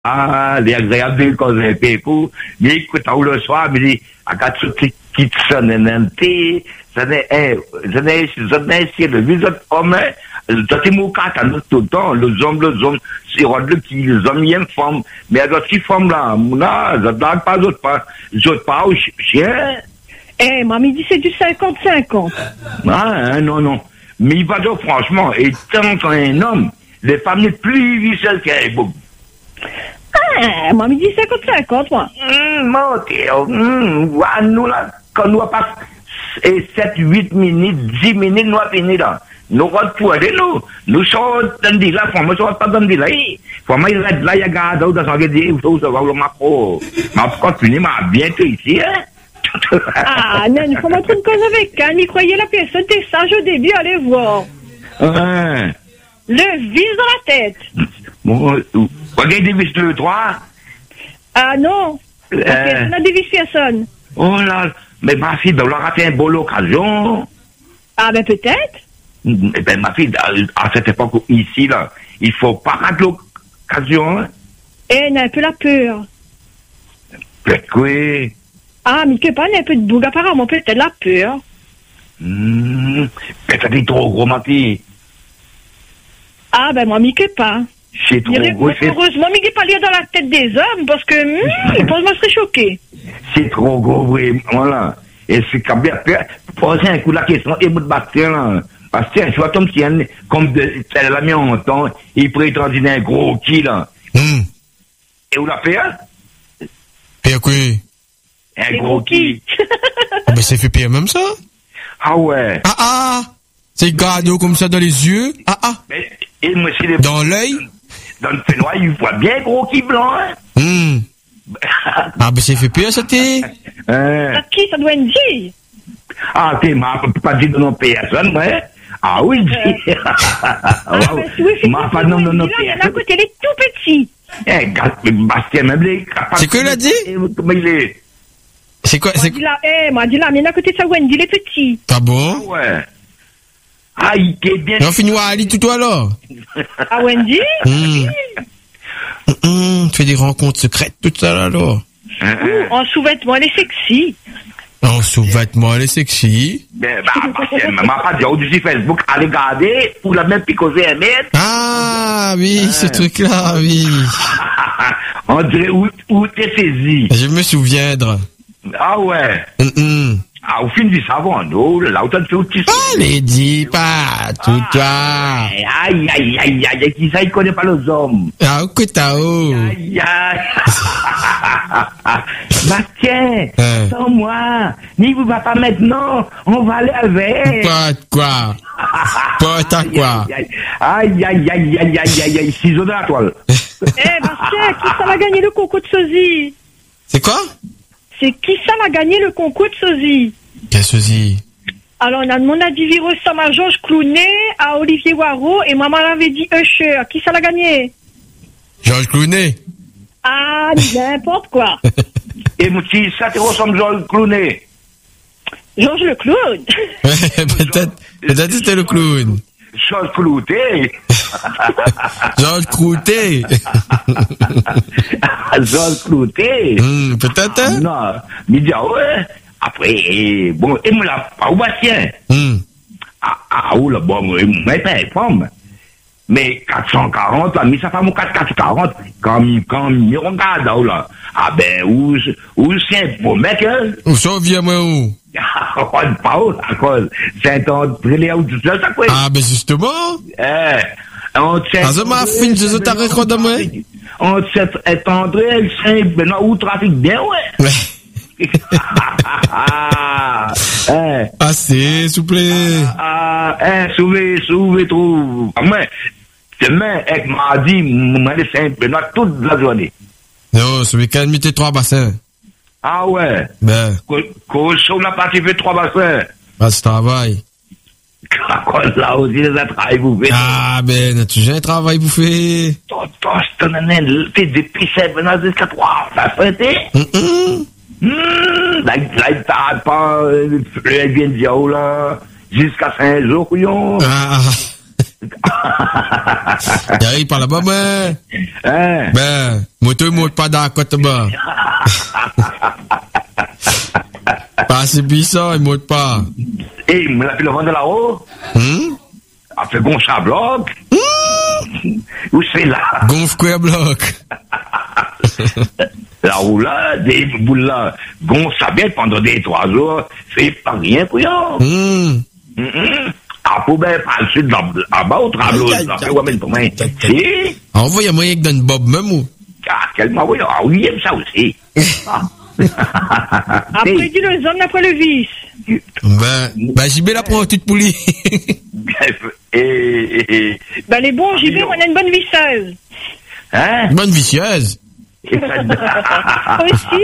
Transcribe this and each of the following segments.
Ah, les agréables quand j'ai pécou, mais écoute, le soir, mais dit, à quatre qui sonne un thé, ça n'est, le visage homme, ça c'est mon cas, tout le temps, les hommes, c'est rôle qui, les hommes, y forme, mais alors, si forme là, ça ne pas d'autres pas au chien. Eh, mamie dit c'est du 50-50. Ah, non. Mais il va dire franchement, étant un homme, les femmes les plus vicieuses qu'il y a beaucoup. Ah, mamie dit 50-50, moi. Nous là, quand nous passons 7, 8 minutes, 10 minutes, nous avons fini là. Nous retournons, nous sommes dans des là, nous sommes pas dans des là. Pour moi, il y a là, il y a gardé, dans son guédé, il faut savoir le macro. Ma continue, ma bientôt ici, hein. Ah, non, il faut mettre une cause avec calme. Il croyait la personne était sage au début, allez voir. Le vis dans la tête. Bon, regardez des vis 2, 3. Ah non, on a des vis personne. Oh là, mais ma fille, on aura fait une bonne occasion. Ah ben peut-être. Eh ben ma fille, à cette époque ici, là, il faut pas rater l'occasion. Hein. Eh, on a un peu la peur. Peut-être oui. Ah, mais que pas, on a un peu de bouge, apparemment, peut-être la peur. Peut-être c'est trop gros, ma fille. Ah ben moi, que pas. C'est trop gros. Heureusement, mais il pas lire dans la tête des hommes, parce que, je pense que je serais choqué. C'est trop gros, oui, voilà. Et c'est quand même, poser un coup la question, et bout de Bastien, là. Bastien, tu vois, comme la mis en temps, il prétend dire un gros qui, là. Et où la fait, hein? Père quoi? Un gros qui. Ah ben c'est fait pire même ça. Ah ouais. C'est gado comme ça dans les yeux. Mais, et moi, c'est dans l'œil. Dans le peignoir, il voit bien gros qui blanc, hein. Ah ben c'est fait pire ça t'es. À qui ça doit être dit? Ah, t'es pas dit de nos personnes, ouais. Ah oui, dis. Ma pas non, personnes. À côté, il est tout petit. Bastien, même les capables. C'est quoi il a dit? Comment il est? C'est quoi? Moi, dis là, mais à côté de ça, Wendy, il est petit. Ah bon? Ouais. Ah, il est bien. On finit à Ali tout alors. Ah, Wendy? Tu fais des rencontres secrètes tout ça alors. En sous-vêtements, elle est sexy. En sous-vêtements, elle est sexy. Bastien, maman pas dit, au-dessus Facebook, allez garder, pour la même picoser un mètre. Ah, oui, ce truc-là, oui. On dirait où t'es saisi. Je me souviendrai. Ah ouais. Ah, au fin du savon, non, là où t'as fait petit. Allez, dis pas, tout toi. Aïe, qui ça, il connaît pas les hommes. Ah, écoute, Aïe. Bastien, sans moi, n'y vous va pas maintenant, on va aller avec. Quoi? Pas ta quoi? Aïe, ciseaux de la toile. Bastien, qui ça va gagner le concours de sosie? C'est quoi? C'est qui ça va gagner le concours de sosie? Quel sosie? Alors, on a demandé à Divireux à Georges Clounet, à Olivier Waro, et maman avait dit Usher. Qui ça l'a gagné? Georges Clounet. Ah, n'importe quoi. Et si ça te ressemble Georges Clounet? Georges le clown. Peut-être c'était le clown. Georges Cloutet. Georges Cloutet. Georges Cloutet. Peut-être, hein? Non, mais dis, ouais. Après, bon, et me l'a pas ou Bastien. Ou là, bon, moi, pas femme. Mais 440, là, mais ça fait mon 440, quand il regarde, là. Ah ben, où c'est un beau mec, hein? Où ça vient, moi, où? Pas où, à cause. C'est-à-dire, où tout ça, ça quoi? Ah ben, justement. On tient. Ah, ça m'a fini, je t'ai raconté, moi. On tient, André, c'est, ben, où trafic bien, ouais. Assez, s'il vous plaît. Souvez, trouve. Moi, demain, avec mardi, m'a laissé un peu toute la journée. Non, ce week-end, mettez 3 bassins. Ah ouais? Ben. Quand on a parti fait 3 bassins. Bah, c'est travail. Là aussi, les travail bouffé. Ah, ben, tu as un travail bouffé. T'es depuis 7 ans jusqu'à 3 bassins, t'es? Là, t'as pas, elle vient de dire, là, jusqu'à 5 jours, couillon. J'arrive par là-bas, ben. Hein? Ben, moto, il monte pas dans la côte bas. Pas assez puissant, il monte pas. Et il me l'a fait le vent de là-haut. A fait gonfle à bloc. Où c'est là? Gonfle quoi, bloc? Là-haut, là, des boules là, gonfle ça bien pendant des 3 jours. C'est pas rien, couillon. Ah, pour bien passer là-bas au tableau. Ça fait ouais, mais pour moi. Si? Envoie moyen que donne Bob même ou? Ah, quel m'a oui, ah oui, il aime ça aussi. Ah. Après dit le zone, après le vice. Ben, JB la prend toute poulie. Ben, les bons, j'y vais, on a une bonne visseuse. Hein? Bonne vicieuse. Aussi?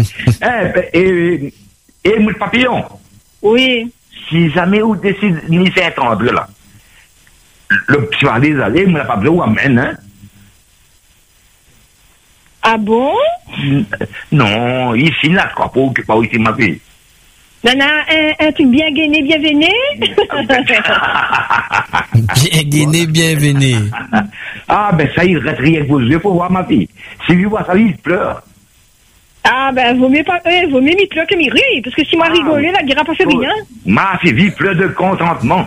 Et mon papillon, Oui. si jamais vous décidez de n'y faire entendre là, le petit valise aller, mon papillon vous amène, hein? Ah bon? Non, ici, là, quoi, pour occuper aussi ma fille. Y'en a un truc bien gainé, bien véné? Bien gainé, bienvenue. Ah, ben ça, il reste rien que vos yeux pour voir ma fille. Si lui voit ça, il pleure. Ah ben, vaut mieux m'y pleure que m'y rire, parce que si m'a rigolé, la guerre a pas fait rien. Ma fille pleure de contentement.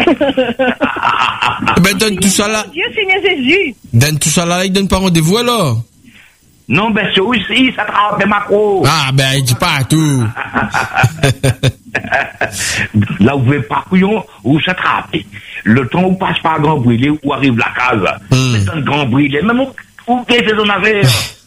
Ben, donne tout ça là. Dieu Seigneur Jésus. Donne tout ça là, il donne pas rendez-vous alors. Non, ben c'est aussi, ça travaille macro. Ah, ben, il dit pas tout. Là, vous pouvez pas couillon, ou s'attraper. Le temps où passe par Grand Brûlé, où arrive la case, c'est un Grand Brûlé. Même où qu'est-ce que son affaire?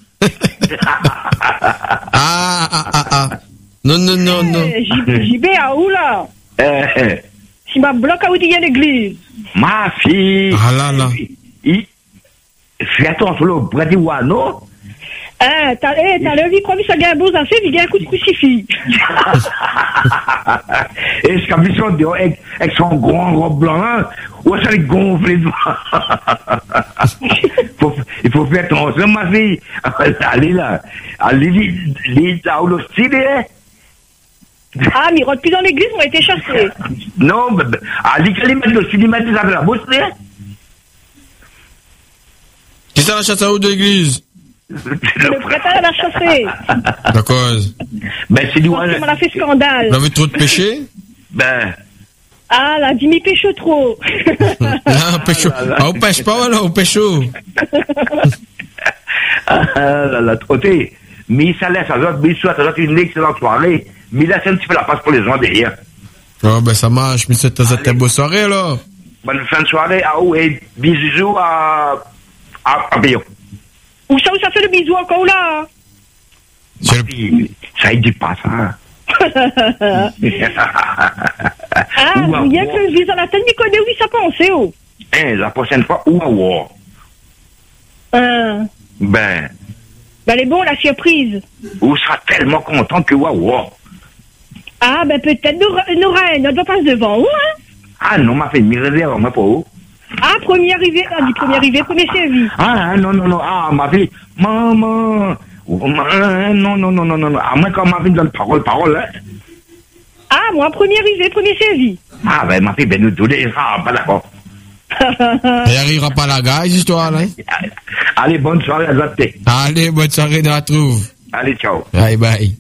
Non. JB à où là? Si ma bloque à où il y a l'église. Ma fille. Ah là. Fais attention, le bras du Wano. T'as l'air comme ça gagne un beau affaire, il gagne un coup de crucifix. Et ce qu'a vu son Dieu, avec son grand robe blanc, hein, où ça les gonfle les doigts. Il faut faire attention, ma fille. Allez là. Allez là où le style est. Ah, mais il rentre plus dans l'église, on a été chassé. Non, allez, qu'elle met le style, il met des affaires à la bouche, Qui ça la chasse à haut de l'église? Le prêteur l'a chassé. D'accord. Ben, c'est du On a fait scandale. Vous avez trop de péché? Ben. Ah, là, Jimmy pêche trop. Ah, pécho. Ah, on pêche pas, voilà, on pêche. La trottée. Mais ça laisse, ça doit une excellente soirée. Mais là, c'est un petit peu la passe pour les gens derrière. Oh, ben, ça marche. Mais c'est une bonne soirée, là. Bonne fin de soirée. Ah, et bisous à Béon. Où ça fait le bisou encore là? Ça, il dit pas ça. Ah, il y a que le vise à la tête, mais connaît où ça pensait, oh. La prochaine fois, ou Ben, elle est bon, la surprise. on sera tellement content que Ah, ben peut-être Nora, elle ne doit pas devant, où, hein? Ah non, m'a fait une réserve, ma pauvre. Ah, premier arrivé, premier servi. Ah, non, ah, ma fille, maman, non, ah, moi, quand ma fille donne parole, hein. Ah, moi, premier arrivé, premier servi. Ah, ben, ma fille, ben, nous tous les pas d'accord. Il arrivera pas la gare, histoire, là. Allez, bonne soirée à l'autre. Allez, bonne soirée, on la trouve. Allez, ciao. Bye, bye.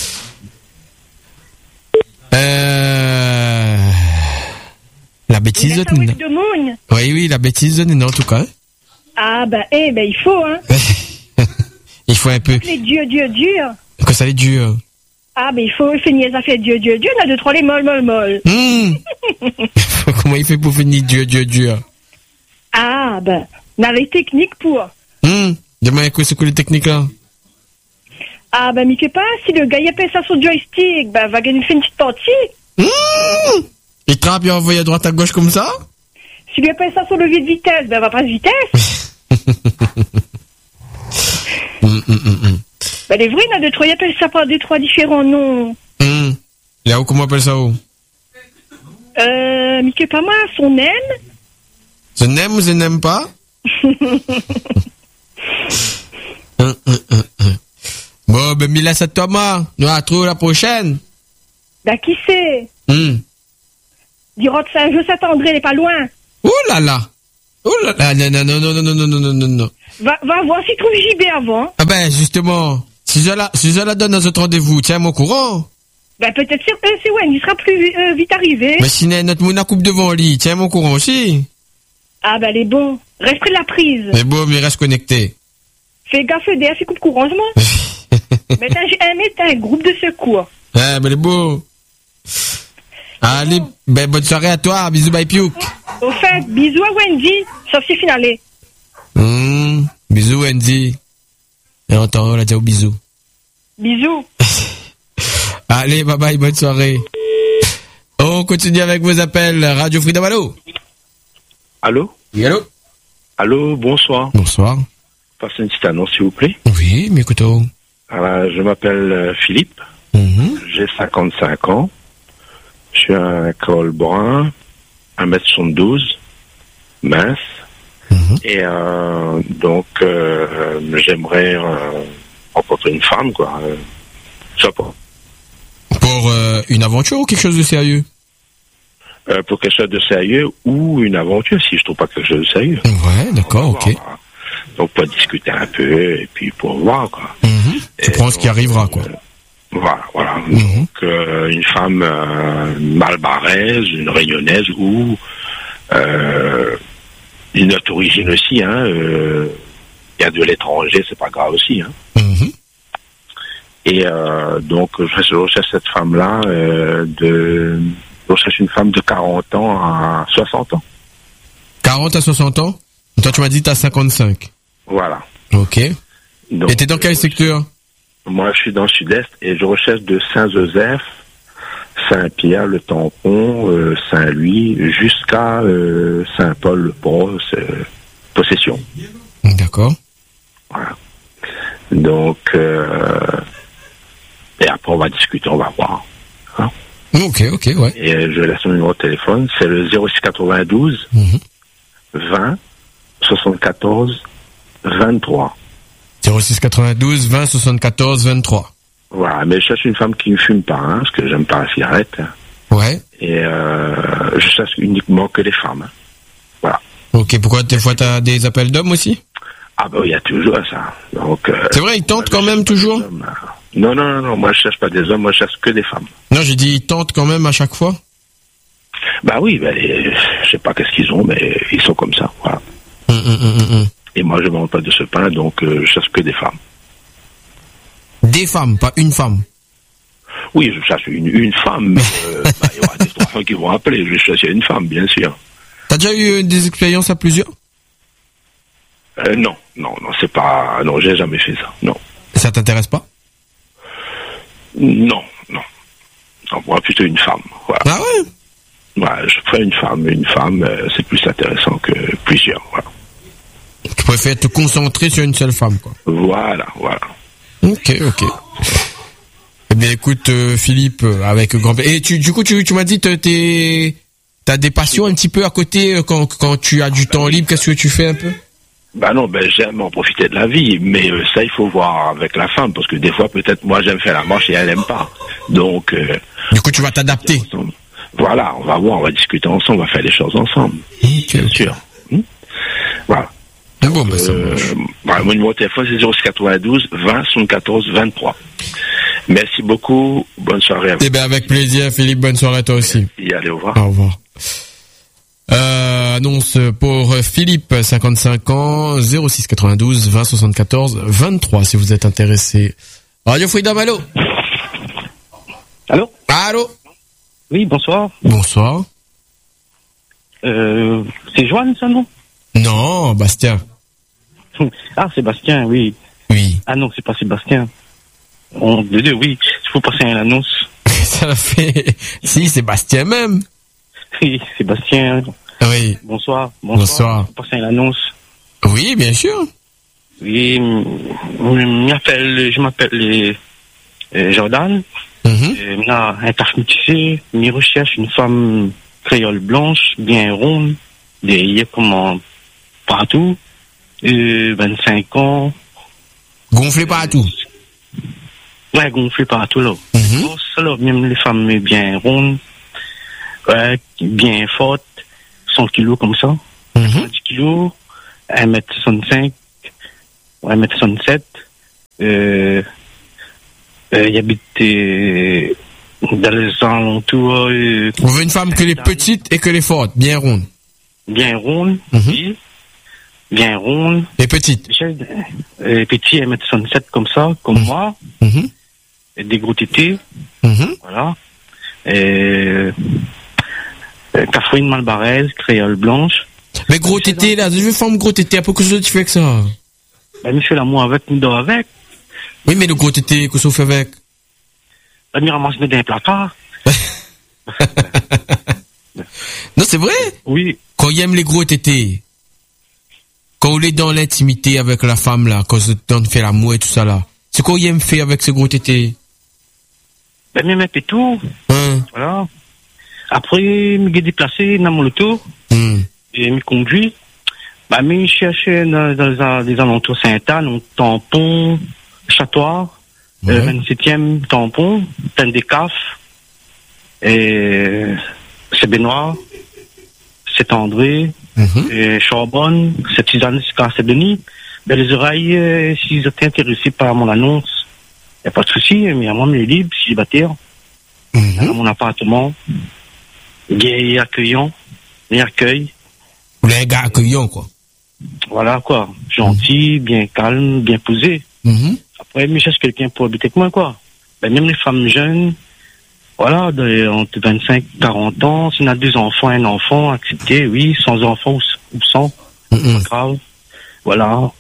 La bêtise de Nina. Oui, la bêtise de Nina, en tout cas. Ah, ben, il faut, hein. Il faut un peu. Les dieux. Que ça les dure. Ah, ben, il faut finir ça fait Dieu. On a 2, 3 les molles. Comment il fait pour finir Dieu? Ah, ben, on a les techniques pour. Demain, c'est quoi les techniques, là? Ah, ben, mais fait pas, si le gars, il appelle ça sur joystick, ben, va gagner une petite partie. Il trappe et envoie à droite à gauche comme ça? Si lui appelle ça sur levier de vitesse, ben, va pas de vitesse. Ben, les vrais, il y en a 2, 3, il appelle ça par 2, 3 différents noms. Là où, comment on appelle ça où? Mais que pas moi, son aime. Je n'aime ou je n'aime pas? Bon, ben, Mila, c'est Thomas. Nous la trouve la prochaine. Ben, qui c'est? Du Rot Saint-Just, Saint-André, elle est pas loin. Oh là là. Oh là là, non. Va voir si tu trouves JB avant. Ah ben, justement, si je la donne à notre rendez-vous, tiens-moi au courant. Ben, peut-être c'est Wendy, il sera plus vite arrivé. Mais si notre mouna coupe devant lui, tiens-moi au courant aussi. Ah ben, elle est bon. Reste près de la prise. Mais bon, mais reste connecté. Fais gaffe, EDF, il coupe courageusement. Mais t'as un groupe de secours. Ouais, mais elle est beau. Allez, ben, bonne soirée à toi, bisous, bye, piouk. Au fait, bisous à Wendy, sauf si finale. Bisous, Wendy. Et on t'en l'a dit au bisous. Bisous. Allez, bye bye, bonne soirée. On continue avec vos appels. Radio Freedom, allô? Allô? Oui, allô? Allô, bonsoir. Bonsoir. Passez une petite annonce, s'il vous plaît. Oui, mais écoutons. Je m'appelle Philippe. J'ai 55 ans. Je suis un col brun, 1m72, mince. Et donc, j'aimerais rencontrer une femme, quoi. Je sais pas. Pour une aventure ou quelque chose de sérieux? Pour quelque chose de sérieux ou une aventure, si je trouve pas quelque chose de sérieux. Ouais, d'accord, ok. Voir, donc, pour discuter un peu, et puis pour voir, quoi. Tu prends ce qui arrivera, quoi. Voilà. Donc, une femme malbaraise, une réunionnaise ou une autre origine aussi, hein. Il y a de l'étranger, c'est pas grave aussi, hein. Et donc, je recherche cette femme-là je recherche une femme de 40 ans à 60 ans. 40 à 60 ans? Toi, tu m'as dit que t'as 55. Voilà. Ok. Donc, et t'es dans quel secteur? Moi, je suis dans le sud-est et je recherche de Saint-Joseph, Saint-Pierre, le Tampon, Saint-Louis, jusqu'à Saint-Paul-le-Port, Possession. D'accord. Voilà. Donc, et après, on va discuter, on va voir. Hein? Ok, ouais. Et je laisse mon numéro de téléphone, c'est le 0692 20 74 23. 0692 20 74 23. Voilà, mais je cherche une femme qui ne fume pas, hein, parce que j'aime pas la cigarette. Ouais. Et je cherche uniquement que les femmes. Hein. Voilà. Ok, pourquoi des fois t'as des appels d'hommes aussi? Ah bah il y a toujours ça. Donc. C'est vrai, ils tentent quand même toujours? Non, moi je cherche pas des hommes, moi je cherche que des femmes. Non, j'ai dit ils tentent quand même à chaque fois? Bah oui, je sais pas qu'est-ce qu'ils ont, mais ils sont comme ça, voilà. Et moi je ne mange pas de ce pain, donc je cherche que des femmes. Des femmes, pas une femme? Oui, je cherche une femme, mais il y aura des trois femmes qui vont appeler, je vais chercher une femme, bien sûr. T'as déjà eu des expériences à plusieurs? Non, c'est pas... Non, j'ai jamais fait ça, non. Ça t'intéresse pas? Non, moi plutôt une femme, voilà. Ah ouais? Ouais, je ferais une femme, c'est plus intéressant que plusieurs, voilà. Tu préfères te concentrer sur une seule femme, quoi. Voilà. Ok. Eh bien, écoute, Philippe, avec grand plaisir. Et du coup, tu m'as dit, t'as des passions un petit peu à côté quand tu as du temps libre. Qu'est-ce que tu fais un peu? Bah non, j'aime en profiter de la vie, mais ça, il faut voir avec la femme, parce que des fois, peut-être, moi, j'aime faire la manche et elle aime pas. Donc... du coup, tu vas t'adapter. Voilà, on va voir, on va discuter ensemble, on va faire les choses ensemble. Bien sûr. Voilà. Bon, ça marche. Mon numéro de téléphone, c'est 0692 20 74 23. Merci beaucoup. Bonne soirée à vous. Eh bien, avec plaisir, Philippe. Bonne soirée à toi aussi. Et allez, au revoir. Au revoir. Annonce pour Philippe, 55 ans, 06 92 20 74 23, si vous êtes intéressé. Radio Freedom, allô? Allô? Oui, bonsoir. Bonsoir. C'est Joanne, ça, non? Non, Bastien. Ah, Sébastien, oui. Oui. Ah non, c'est pas Sébastien. Les deux, oui. Il faut passer à l'annonce. Ça fait... Si, Sébastien même. Oui, Sébastien. Oui. Bonsoir. Bonsoir. Il faut passer à l'annonce. Oui, bien sûr. Oui, je m'appelle Jordan. Là, intermétissé, je recherche une femme créole blanche, bien ronde, des yeux comme partout, 25 ans. Gonflé partout. Ouais, gonflé partout, là. Alors, même les femmes bien rondes, bien fortes, 100 kilos comme ça. 10 kilos, 1m65, 1m67. Il habite dans les alentours. On veut une femme que les petites et que les fortes, bien rondes. Bien ronde, oui. Bien ronde. Et petite. Petit, 1m67 comme ça, comme moi. Et des gros tétés. Voilà. Cafouine malbaraise, créole blanche. Mais gros tété, là, je veux femme gros tété, pourquoi tu fais que ça? Ben, il fait l'amour avec, nous dort avec. Oui, mais le gros tété, qu'est-ce qu'on fait avec? Ben, il ramasse dans un placard. Non, c'est vrai? Oui. Quand il aime les gros tétés, quand on est dans l'intimité avec la femme, là, quand on fait l'amour et tout ça, là, c'est quoi il aime faire avec ce gros tétés? Ben, il met tout. Voilà. Après, il me déplacé dans mon auto. Et il me conduit. Ben, il cherchait dans les alentours Saint-Anne, un tampon, Châtoir, 27e tampon, plein des CAF, et c'est Benoît, c'est André, et Charbonne, c'est Suzanne, c'est Denis. Ben, les oreilles, s'ils étaient intéressés par mon annonce, il n'y a pas de souci, mais à moi, je suis libre, célibataire, dans mon appartement, gay et accueillant, et accueil. Vous êtes un gars accueillant, quoi. Voilà, quoi. Gentil, bien calme, bien posé. Après, je cherche quelqu'un pour habiter avec moi, quoi. Ben, même les femmes jeunes, voilà, entre 25 et 40 ans, si on a 2 enfants, un enfant, accepté, oui, sans enfants ou sans, pas grave. Voilà.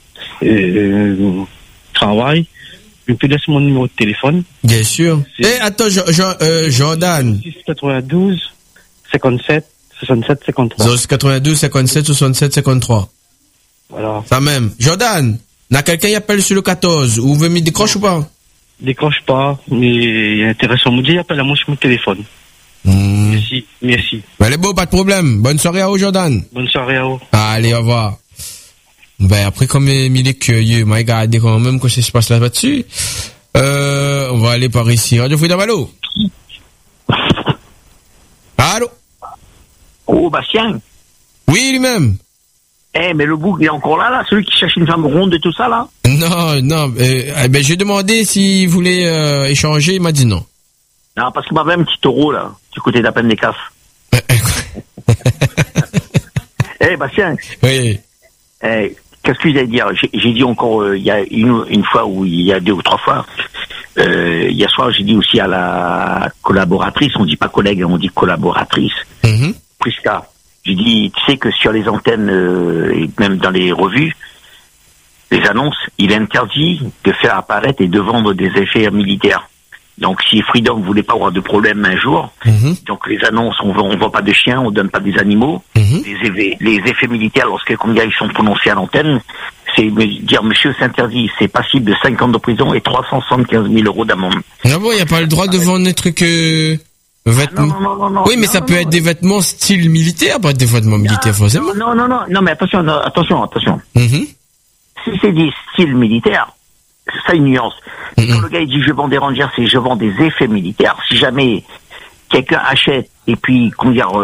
Travail. Je peux laisser mon numéro de téléphone. Bien sûr. Attends, Jordan. 92 57 67 53. 92 57 67 53. Voilà. Ça même. Jordan, n'a quelqu'un qui appelle sur le 14, ou veut me décroche ou pas? Décroche pas, mais il est intéressant. Me dit, appelle à moi sur mon téléphone. Merci. Allez, bon, pas de problème. Bonne soirée à vous, Jordan. Bonne soirée à vous. Allez, au revoir. Ben, après, comme il est curieux, moi, regardez quand même quoi ça se passe là-dessus. On va aller par ici. Radio Freedom, allô? Allô? Oh, Bastien. Oui, lui-même. Mais le bouc, il est encore là, celui qui cherche une femme ronde et tout ça, là? Non, ben, j'ai demandé s'il voulait échanger, il m'a dit non. Non, parce qu'il m'avait un petit taureau, là, du côté de la peine des CAF. Bastien. Oui. Qu'est-ce que j'allais dire? J'ai dit encore, il y a une fois, ou il y a 2 ou 3 fois, hier soir, j'ai dit aussi à la collaboratrice, on dit pas collègue, on dit collaboratrice, Prisca. J'ai dit, tu sais que sur les antennes, et même dans les revues, les annonces, il est interdit de faire apparaître et de vendre des effets militaires. Donc, si Freedom voulait pas avoir de problème un jour, donc les annonces, on vend pas de chiens, on donne pas des animaux, les effets militaires, lorsque combien ils sont prononcés à l'antenne, c'est dire, monsieur, c'est interdit, c'est passible de 5 ans de prison et 375 000 euros d'amende. Ah bon, il n'y a pas le droit de vendre des trucs, vêtements. Non, oui, mais ça peut être des vêtements style militaire, pas des vêtements militaires, forcément. Non, mais attention. Si c'est des styles militaires, ça une nuance. Quand le gars il dit je vends des Rangers, c'est je vends des effets militaires. Si jamais quelqu'un achète et puis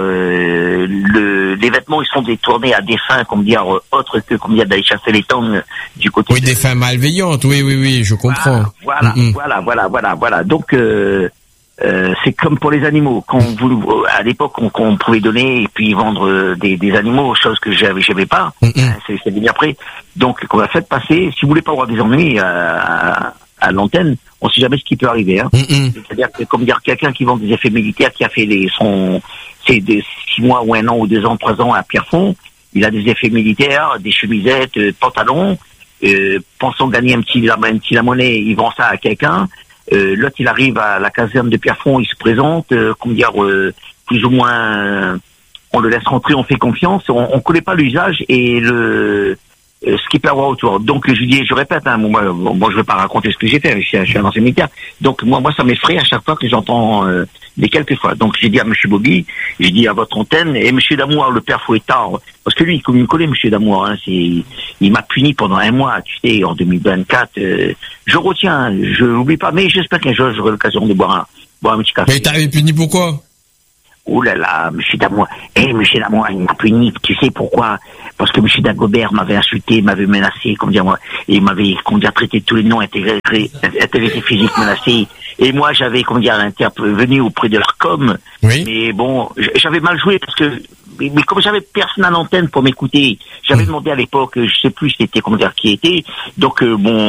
les vêtements ils sont détournés à des fins autres que d'aller chasser les tongs du côté. Oui, des fins malveillantes. Oui, je comprends. Voilà. Donc c'est comme pour les animaux. À l'époque, on pouvait donner et puis vendre des animaux, chose que j'avais pas. C'est venu après. Donc, qu'on va faire passer. Si vous voulez pas avoir des ennuis à l'antenne, on sait jamais ce qui peut arriver. C'est-à-dire que comme dire quelqu'un qui vend des effets militaires, qui a fait c'est des 6 mois ou 1 an ou 2 ans, 3 ans à Pierrefonds, il a des effets militaires, des chemisettes, pantalons. Pensant gagner un petit la monnaie, il vend ça à quelqu'un. L'autre, il arrive à la caserne de Pierrefonds, il se présente, plus ou moins, on le laisse rentrer, on fait confiance, on connaît pas l'usage et ce qu'il peut avoir autour. Donc, je répète, moi, je vais pas raconter ce que j'ai fait, je suis un ancien militaire. Donc, moi, ça m'effraie à chaque fois que j'entends des quelques fois. Donc, j'ai dit à monsieur Bobby, j'ai dit à votre antenne, et monsieur Damour, le père Fouettard, parce que lui, comme il me connaît, monsieur Damour, il m'a puni pendant 1 mois, tu sais, en 2024. Je retiens, je l'oublie pas, mais j'espère qu'un jour, j'aurai l'occasion de boire un petit café. Mais t'avais puni pourquoi? oh là là, monsieur Damois, monsieur Damois, il m'a puni, tu sais pourquoi? Parce que monsieur Dagobert m'avait insulté, m'avait menacé, comment dire, moi, et m'avait, comment dire, traité de tous les noms, intégrité physique menacée. Et moi, j'avais, comment dire, intervenu auprès de l'ARCOM. Oui. Mais bon, j'avais mal joué parce que, mais comme j'avais personne à l'antenne pour m'écouter, j'avais demandé à l'époque, je sais plus c'était, comment dire, qui était. Donc,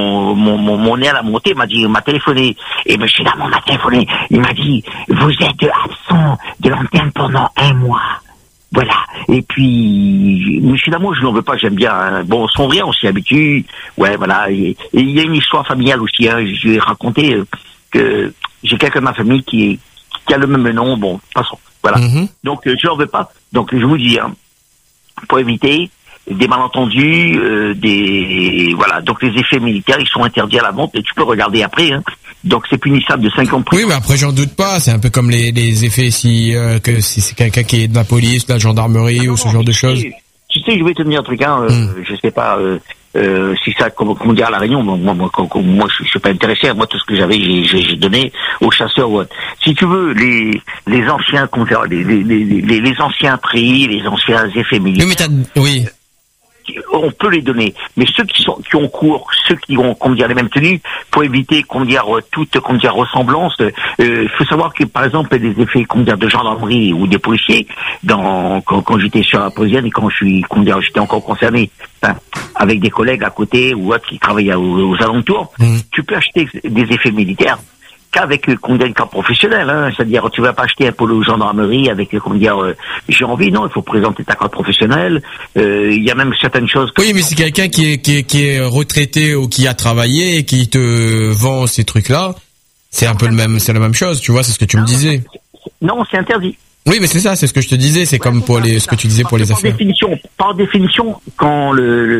mon nez à la montée m'a téléphoné. Et monsieur Damon m'a téléphoné. Il m'a dit, vous êtes absent de l'antenne pendant 1 mois. Voilà. Et puis, monsieur Damon, je n'en veux pas, j'aime bien, hein. Bon, son rien, on s'y habitue. Ouais, voilà. Et il y a une histoire familiale aussi, hein. Je vais raconter, que j'ai quelqu'un de ma famille qui a le même nom, bon, passons. Voilà. Donc, je n'en veux pas. Donc, je vous dis, hein, pour éviter des malentendus, voilà. Donc, les effets militaires, ils sont interdits à la vente et tu peux regarder après, hein. Donc, c'est punissable de 5 ans de prison. Oui, mais après, j'en doute pas. C'est un peu comme les effets que si c'est quelqu'un qui est de la police, de la gendarmerie ou ce genre de choses. Tu sais, je vais te dire un truc, hein, je sais pas, si ça, comment dire, à la Réunion, moi, je suis pas intéressé. Moi, tout ce que j'avais, j'ai donné aux chasseurs. Ouais. Si tu veux, les anciens, comment dire, les anciens prix, les anciens effets militaires. Oui. On peut les donner, mais ceux qui ont cours, ceux qui ont, comment dire, les mêmes tenues, pour éviter, comment dire, toute, comment dire, ressemblance. Faut savoir que, par exemple, des effets, comment dire, de gendarmerie ou des policiers, quand j'étais sur la Posienne et quand comment dire, j'étais encore concerné, enfin, avec des collègues à côté ou autres qui travaillaient aux alentours, tu peux acheter des effets militaires qu'avec, comment dire, une carte professionnelle, hein. C'est-à-dire, tu vas pas acheter un polo gendarmerie avec, comment dire, j'ai envie, non, il faut présenter ta carte professionnelle. Il y a même certaines choses. Oui, mais c'est quelqu'un qui est retraité ou qui a travaillé et qui te vend ces trucs-là. C'est un peu c'est la même chose, tu vois, c'est ce que tu me disais. Non, c'est interdit. Oui, mais c'est ça, c'est ce que je te disais, c'est comme pour ce que tu disais pour les affaires. Par définition, quand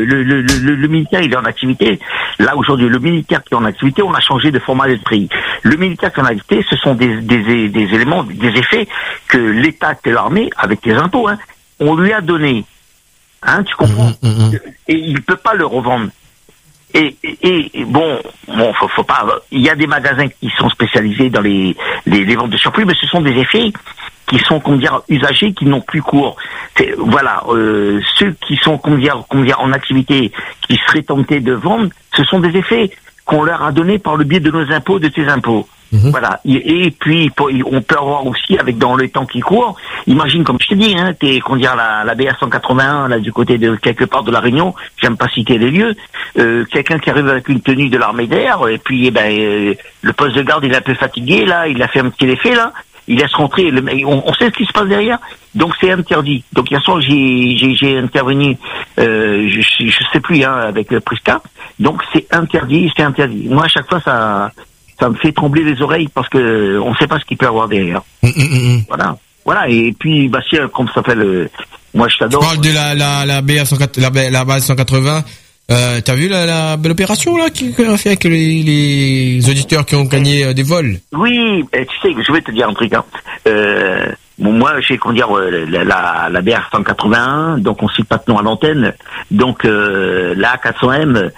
le militaire il est en activité, là aujourd'hui le militaire qui est en activité, on a changé de format d'esprit. Le militaire qui est en activité, ce sont des éléments, des effets que l'État, que l'armée, avec les impôts, hein, on lui a donné. Hein, tu comprends? Et il peut pas le revendre. Et bon, faut pas. Il y a des magasins qui sont spécialisés dans les ventes de surplus, mais ce sont des effets qui sont, comment dire, usagés, qui n'ont plus cours. Voilà, ceux qui sont, comment dire, en activité, qui seraient tentés de vendre, ce sont des effets qu'on leur a donnés par le biais de nos impôts, de tes impôts. Voilà. Et puis, on peut avoir aussi, dans le temps qui court, imagine, comme je te dis, hein, comment dire, la BR 181, là, du côté de quelque part de la Réunion, j'aime pas citer les lieux, quelqu'un qui arrive avec une tenue de l'armée d'air, et puis, le poste de garde, il est un peu fatigué, là, il a fait un petit effet, là, il laisse rentrer, on sait ce qui se passe derrière, donc c'est interdit. Donc, hier soir, j'ai intervenu, je sais plus, hein, avec le Prisca, donc c'est interdit. Moi, à chaque fois, ça me fait trembler les oreilles parce que on sait pas ce qu'il peut y avoir derrière. Voilà. Et puis, si, comme ça s'appelle, moi, je t'adore. Tu parles de la base 180. T'as vu la belle opération, là, qu'on a fait avec les auditeurs qui ont gagné des vols? Oui, tu sais, je vais te dire un truc, hein. Moi, j'ai, comment dire, la BR 181, donc on cite pas de nom à l'antenne. Donc, la 400M,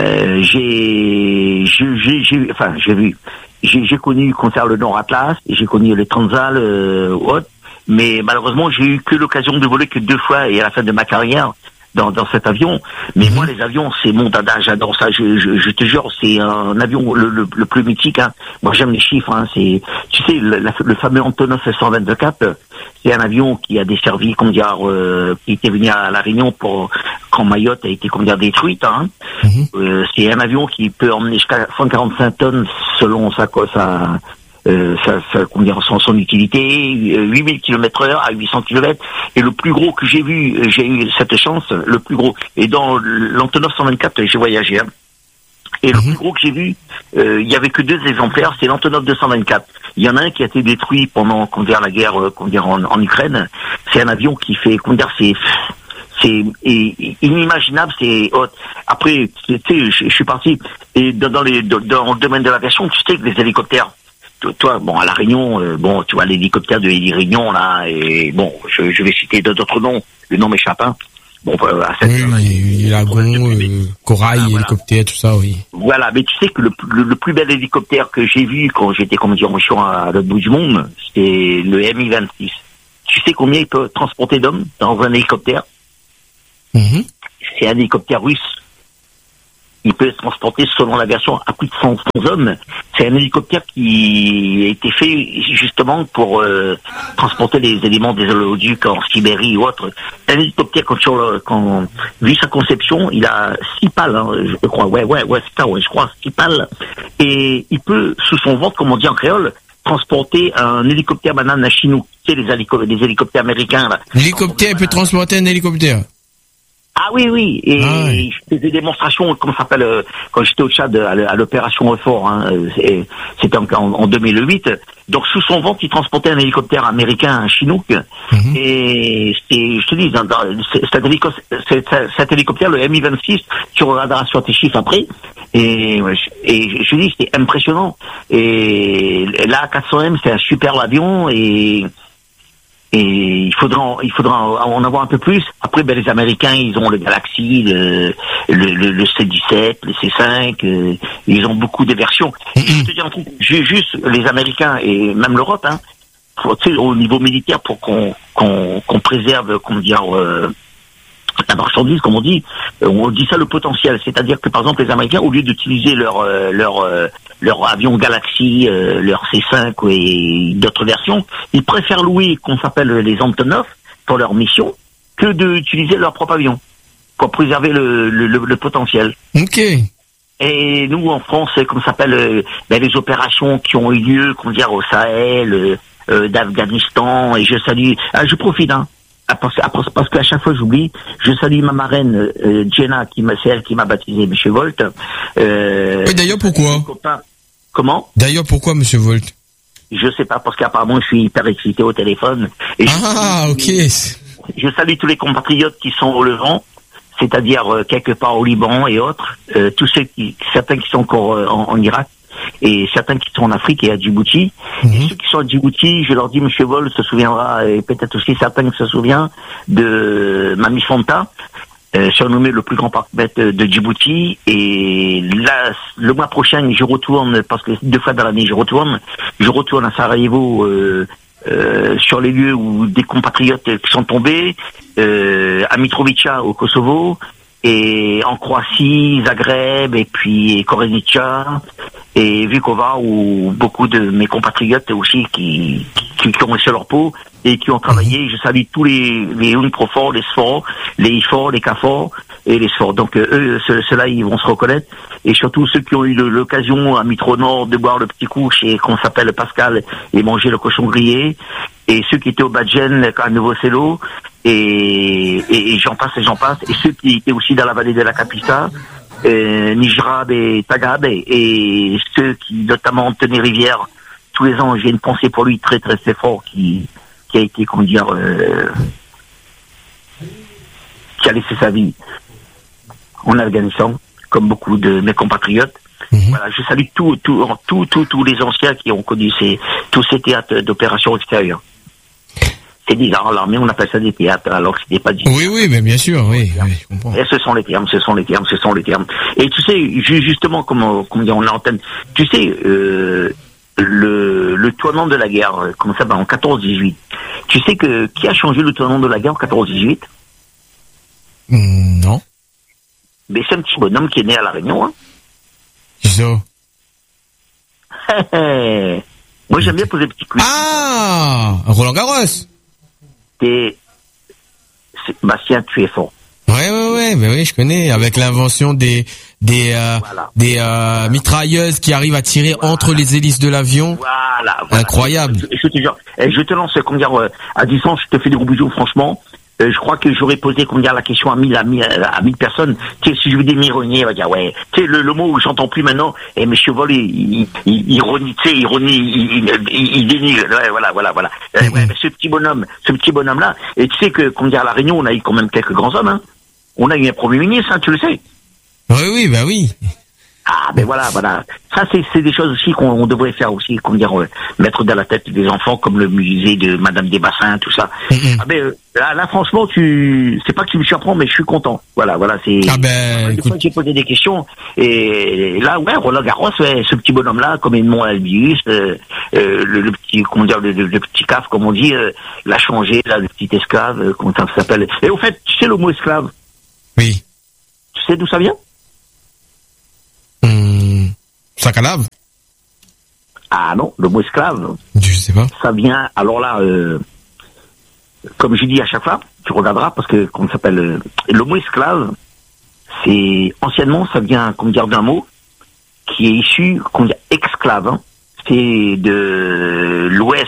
j'ai connu concernant le Nord Atlas, j'ai connu les Transal, autres, mais malheureusement j'ai eu que l'occasion de voler que 2 fois et à la fin de ma carrière dans cet avion. Mais moi, les avions, c'est mon dada, j'adore ça. Je te jure, c'est un avion le plus mythique, hein. Moi, j'aime les chiffres, hein. C'est, tu sais, le fameux Antonov 124, c'est un avion qui a desservi, comment dire, qui était venu à La Réunion quand Mayotte a été, comment dire, détruite, hein. C'est un avion qui peut emmener jusqu'à 145 tonnes selon son utilité, 8000 km/h à 800 km. Et le plus gros que j'ai vu, j'ai eu cette chance, le plus gros. Et dans l'Antonov 124, j'ai voyagé, hein. Et le plus gros que j'ai vu, il y avait que 2 exemplaires, c'est l'Antonov 224. Il y en a un qui a été détruit pendant, comment dire, la guerre, comment dire, en Ukraine. C'est un avion qui fait, comment dire, c'est inimaginable, c'est haute. Après, tu sais, je suis parti, et dans le domaine de l'aviation, tu sais que les hélicoptères, toi, bon, à La Réunion, tu vois l'hélicoptère de Heli Réunion, là, et bon, je vais citer d'autres noms, le nom m'échappe, hein. Bon, oui, Lagon, Corail, voilà. Hélicoptère, tout ça, oui. Voilà, mais tu sais que le plus bel hélicoptère que j'ai vu quand j'étais, comment dire, en mission à l'autre bout du monde, c'était le Mi-26. Tu sais combien il peut transporter d'hommes dans un hélicoptère? C'est un hélicoptère russe. Il peut transporter, selon la version, à plus de 100 hommes. C'est un hélicoptère qui a été fait justement pour transporter les éléments des oléoducs en Sibérie ou autre. Un hélicoptère, vu sa conception, il a 6 pales, hein, je crois. Ouais, c'est ça, je crois, 6 pales. Et il peut, sous son ventre, comme on dit en créole, transporter un hélicoptère banane à Chinook. Tu sais, les hélicoptères américains, là. L'hélicoptère peut transporter un hélicoptère? Ah oui. Et je fais des démonstrations, comment ça s'appelle, quand j'étais au Tchad, à l'opération Effort, hein, c'était en 2008. Donc, sous son ventre, il transportait un hélicoptère américain, un Chinook. Et je te dis, cet hélicoptère, le Mi-26, tu regarderas sur tes chiffres après. Et je te dis, c'était impressionnant. Et là, 400M, c'est un super avion et il faudra en avoir un peu plus. Après, les Américains, ils ont le Galaxy, le C-17, le C5, ils ont beaucoup de versions. Je te dis un truc, juste les Américains et même l'Europe, hein, au niveau militaire, pour qu'on préserve, comment dire, la marchandise, comme on dit ça, le potentiel. C'est-à-dire que, par exemple, les Américains, au lieu d'utiliser leur avion Galaxy, leur C5 et d'autres versions, ils préfèrent louer, qu'on s'appelle les Antonov, pour leur mission, que d'utiliser leur propre avion, pour préserver le potentiel. Ok. Et nous, en France, comme ça s'appelle, les opérations qui ont eu lieu, qu'on dirait au Sahel, d'Afghanistan, et je salue, je profite, hein, parce qu'à chaque fois j'oublie, je salue ma marraine Jenna, c'est elle qui m'a baptisé Monsieur Volt. Et d'ailleurs pourquoi? Comment? D'ailleurs pourquoi Monsieur Volt? Je sais pas, parce qu'apparemment je suis hyper excité au téléphone. Et ok. Je salue tous les compatriotes qui sont au Levant, c'est-à-dire quelque part au Liban et autres, certains qui sont encore en Irak, et certains qui sont en Afrique et à Djibouti. Et ceux qui sont à Djibouti, je leur dis, Monsieur Vol se souviendra, et peut-être aussi certains qui se souviennent de Mami Fonta, surnommé le plus grand parc de Djibouti. Et là, le mois prochain, je retourne, parce que 2 fois dans l'année, je retourne à Sarajevo, sur les lieux où des compatriotes qui sont tombés, à Mitrovica au Kosovo, et en Croatie, Zagreb, et puis Korenica, et Vukova, où beaucoup de mes compatriotes aussi qui ont laissé leur peau et qui ont travaillé. Je salue tous les UNPROFOR, les SFOR, les IFOR, les CAFOR et les SFOR. Donc ceux-là, ils vont se reconnaître. Et surtout ceux qui ont eu l'occasion à Mitro-Nord de boire le petit coup chez, qu'on s'appelle Pascal, et manger le cochon grillé. Et ceux qui étaient au Badjen, à Novo-Selo, et j'en passe. Et ceux qui étaient aussi dans la vallée de la Capita, Nijrab et Tagab, et ceux qui, notamment Anthony Rivière, tous les ans, j'ai une pensée pour lui très très très fort, qui a été, comment dire, qui a laissé sa vie en Afghanistan, comme beaucoup de mes compatriotes. Voilà, je salue tous les anciens qui ont connu tous ces théâtres d'opérations extérieures. C'est bizarre, l'armée, on appelle ça des théâtres, alors que c'était pas dit. Oui, mais bien sûr, oui, je comprends. Et ce sont les termes. Et tu sais, justement, comme on est en antenne, tu sais, le tournant de la guerre, comme ça, en 14-18. Tu sais qui a changé le tournant de la guerre en 14-18? Non. Mais c'est un petit bonhomme qui est né à La Réunion, hein. So. Moi, j'aime bien poser des petits quiz. Ah, Roland Garros. Bastien, tu es fort. Ouais, mais oui, je connais, avec l'invention des mitrailleuses qui arrivent à tirer entre les hélices de l'avion. Voilà. Incroyable. Je te lance, comment dire, à distance, je te fais des gros bisous, franchement. Je crois que j'aurais posé, comment dire, la question à 1000 personnes. Tu sais, si je veux démironnier, on va dire, ouais. Tu sais, le mot où j'entends plus maintenant, et Monsieur Vol, il ironie, tu sais, il dénigre. Ouais, voilà. Ouais, mais ce petit bonhomme-là, et tu sais que, comment dire, à La Réunion, on a eu quand même quelques grands hommes, hein. On a eu un premier ministre, hein, tu le sais. Oui. Ah ben voilà. Ça c'est des choses aussi qu'on devrait faire aussi, comment dire, mettre dans la tête des enfants, comme le musée de Madame des Bassins, tout ça. Ah ben là franchement, c'est pas que tu me surprends, mais je suis content. Voilà, c'est. Ah ben des fois, j'ai posé des questions et là Roland Garros, ce petit bonhomme là, comme Edmond Albius, le petit, comment dire, le petit caf, comme on dit, l'a changé, là, le petit esclave, comment ça s'appelle. Et au fait, tu sais le mot esclave? Oui. Tu sais d'où ça vient? Sac à lave? Ah non, le mot esclave. Je sais pas. Ça vient, alors là, comme je dis à chaque fois, tu regarderas parce que, comment ça s'appelle, le mot esclave, c'est, anciennement, ça vient, comment dire, d'un mot qui est issu, comment dire, exclave, hein. C'est de l'Ouest.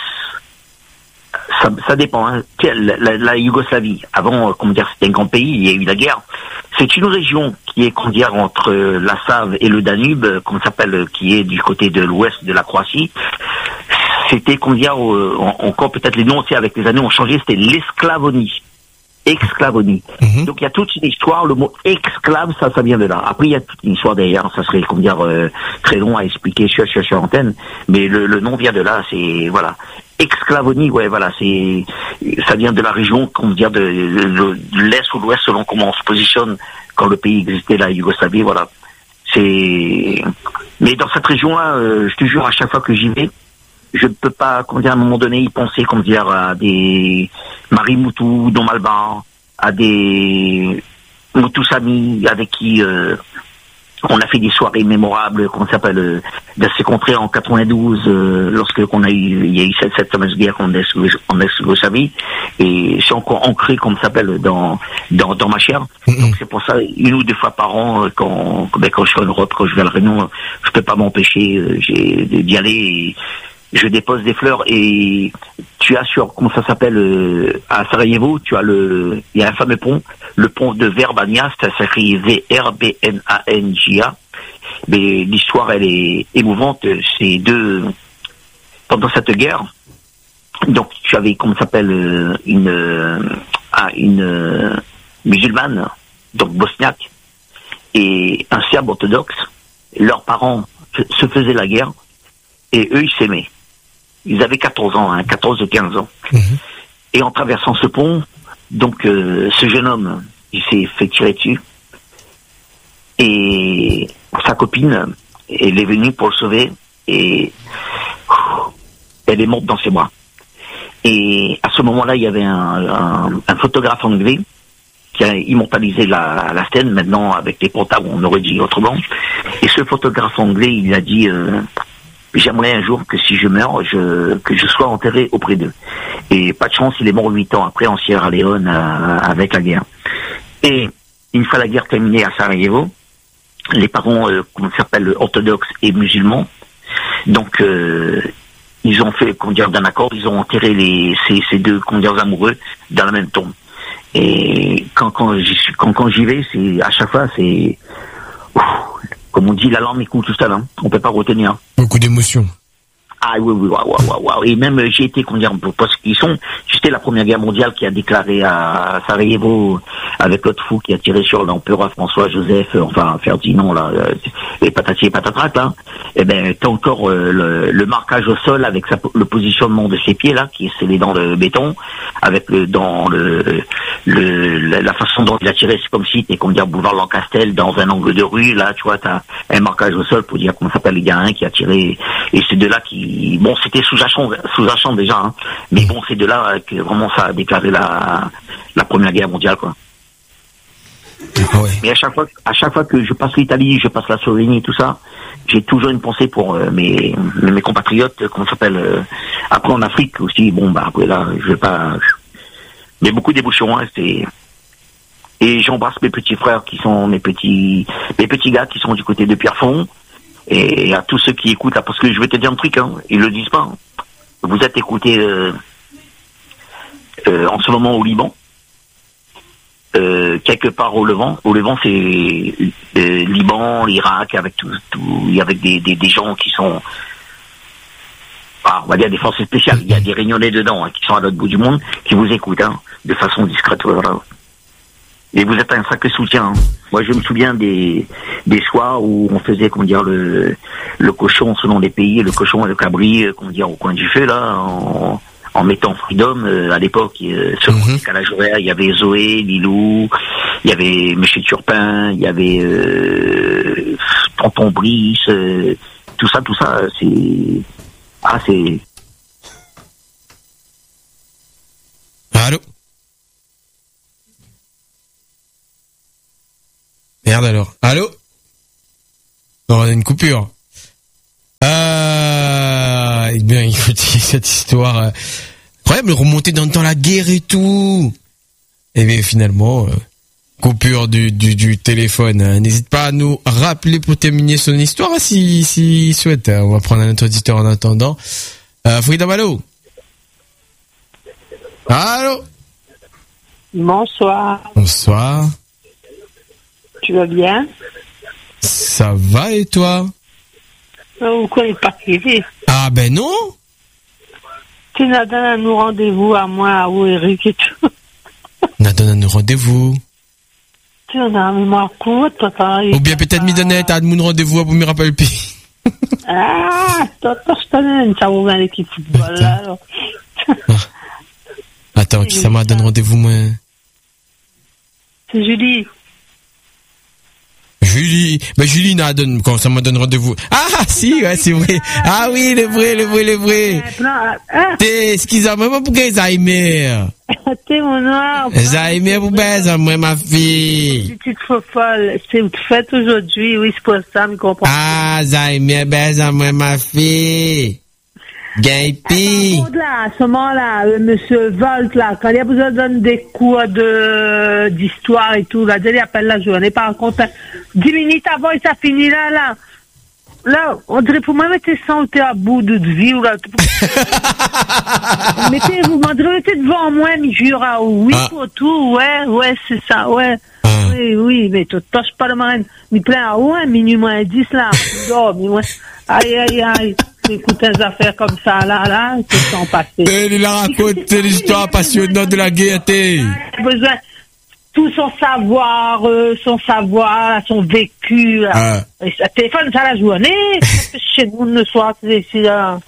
Ça dépend, hein. La Yougoslavie, avant, comment dire, c'était un grand pays, il y a eu la guerre. C'est une région qui est, comment dire, entre la Save et le Danube, comment ça s'appelle, qui est du côté de l'ouest de la Croatie. C'était, comment dire, encore peut-être les noms, avec les années ont changé, c'était l'Esclavonie. Exclavonie. Donc il y a toute une histoire, le mot esclave, ça vient de là. Après il y a toute une histoire derrière, ça serait, comment dire, très long à expliquer sur l'antenne, mais le nom vient de là, c'est, voilà. Exclavonie, ouais, voilà, ça vient de la région, comment dire, de l'est ou l'ouest, selon comment on se positionne quand le pays existait, la Yougoslavie, voilà. Mais dans cette région-là, je te jure, à chaque fois que j'y vais, je ne peux pas, comment dire, à un moment donné, y penser, comment dire, à des Marie Moutou, Don Malban, à des Moutou Sami, avec qui on a fait des soirées mémorables, comment ça s'appelle, dans ces contrées en 92, lorsque il y a eu cette fameuse guerre en ex-Yougoslavie, et c'est encore ancré, comme ça s'appelle, dans ma chair. Donc c'est pour ça, une ou deux fois par an, quand je suis en Europe, quand je vais à la Réunion, je peux pas m'empêcher d'y aller, et je dépose des fleurs. Et tu as comment ça s'appelle, à Sarajevo, il y a un fameux pont, le pont de Verbania, ça s'écrit Verbnanga. Mais l'histoire, elle est émouvante. C'est pendant cette guerre, donc tu avais, comment ça s'appelle, une musulmane, donc bosniaque, et un serbe orthodoxe. Leurs parents se faisaient la guerre, et eux, ils s'aimaient. Ils avaient 14 ans, 14 ou 15 ans. Et en traversant ce pont, donc ce jeune homme, il s'est fait tirer dessus. Et sa copine, elle est venue pour le sauver. Et elle est morte dans ses bras. Et à ce moment-là, il y avait un photographe anglais qui a immortalisé la scène. Maintenant, avec les portables, on aurait dit autrement. Et ce photographe anglais, il a dit... j'aimerais un jour que si je meurs, que je sois enterré auprès d'eux. Et pas de chance, il est mort 8 ans après en Sierra Leone avec la guerre. Et une fois la guerre terminée à Sarajevo, les parents, comment ça s'appelle, orthodoxes et musulmans, donc ils ont fait, comment dire, d'un accord, ils ont enterré ces deux, comment dire, amoureux dans la même tombe. Et quand j'y vais, c'est à chaque fois, c'est comme on dit, la langue écoute tout ça, hein. On peut pas retenir. Beaucoup d'émotions. Ah oui, waouh. Et même j'ai été, comment dire, parce qu'ils sont, c'était la Première Guerre mondiale qui a déclaré à Sarajevo, avec l'autre fou qui a tiré sur l'empereur François-Joseph, enfin Ferdinand, là, et patati et patatrac, là. Eh ben, t'as encore le marquage au sol avec le positionnement de ses pieds, là, qui c'est les dents de béton, avec la façon dont il a tiré, c'est comme si t'es, comment dire, boulevard Lancastel, dans un angle de rue, là, tu vois, t'as un marquage au sol pour dire comment s'appelle, il y a un qui a tiré, et c'est de là bon, c'était sous Achamp déjà, hein, mais bon, c'est de là que vraiment ça a déclaré la Première Guerre mondiale, quoi. Ouais. Mais à chaque fois que je passe l'Italie, je passe la Slovénie, tout ça, j'ai toujours une pensée pour mes compatriotes, comment ça s'appelle, après en Afrique aussi, bon, bah, après là, je vais pas, mais beaucoup d'émotions, hein, et j'embrasse mes petits frères qui sont mes petits gars qui sont du côté de Pierrefonds. Et à tous ceux qui écoutent, là, parce que je vais te dire un truc, hein, ils le disent pas. Hein. Vous êtes écoutés en ce moment au Liban, quelque part au Levant. Au Levant, c'est Liban, l'Irak, avec avec des gens qui sont, on va dire des forces spéciales. Il y a des réunionnais dedans, hein, qui sont à l'autre bout du monde, qui vous écoutent, hein, de façon discrète. Voilà. Et vous êtes un sacré soutien. Moi, je me souviens des soirs où on faisait, comment dire, le cochon selon les pays, le cochon et le cabri, comment dire, au coin du feu, là, en mettant Freedom, à l'époque, sur le décalage horaire, il y avait Zoé, Lilou, il y avait Monsieur Turpin, il y avait, Tonton Brice, tout ça, c'est, Allô? Merde alors. Allô? Non, on a une coupure. Eh bien, écoutez, cette histoire incroyable, remonter dans la guerre et tout. Et bien, finalement, coupure du téléphone. N'hésite pas à nous rappeler pour terminer son histoire si souhaite. On va prendre un autre auditeur en attendant. Freedom, allô? Allô? Bonsoir. Bonsoir. Tu vas bien? Ça va et toi? Vous ne connaissez pas qui est. Ah ben non. Tu nous donnes un nous rendez-vous à moi, à vous, Eric et tout. On donne un rendez-vous. Tu en as un mémoire courte, toi. Ou bien peut-être Midonnette a mon rendez-vous pour me rappeler plus. Ah, toi, je te donne, ça vous va l'équipe football, là, alors. Attends, qui ça m'a donné rendez-vous, moi? C'est Julie. Julie n'a donné, quand ça m'a donné rendez-vous. Ah, si, ouais, c'est vrai. Ah oui, le vrai. Excusez-moi, pourquoi Alzheimer? T'es mon noir. Alzheimer, pour baiser, moi, ma fille. Petite folle, c'est fait aujourd'hui, oui, c'est pour ça, me comprends. Ah, Alzheimer, baise, moi, ma fille. Gaipi. À ce moment-là, monsieur Volt, là, quand il a besoin de donner des cours d'histoire et tout, là, il appelle la journée, par contre, 10 minutes avant et ça finit là. Là, on dirait pour moi, mettez ça, t'es à bout de vie, ou là. Vous m'en mettez devant moi, mais jure, oui, pour tout, ouais, c'est ça, ouais. Oui, mais tu touches pas le marine. Mais plein, minuit moins 10, là. Aïe. Écoute des affaires comme ça, là, qui sont passées. Il a raconté l'histoire passionnante de la gaieté. Besoin, tout son savoir, son vécu, là. Et ça téléphone, ça la journée, chez nous, le soir, c'est ici, là.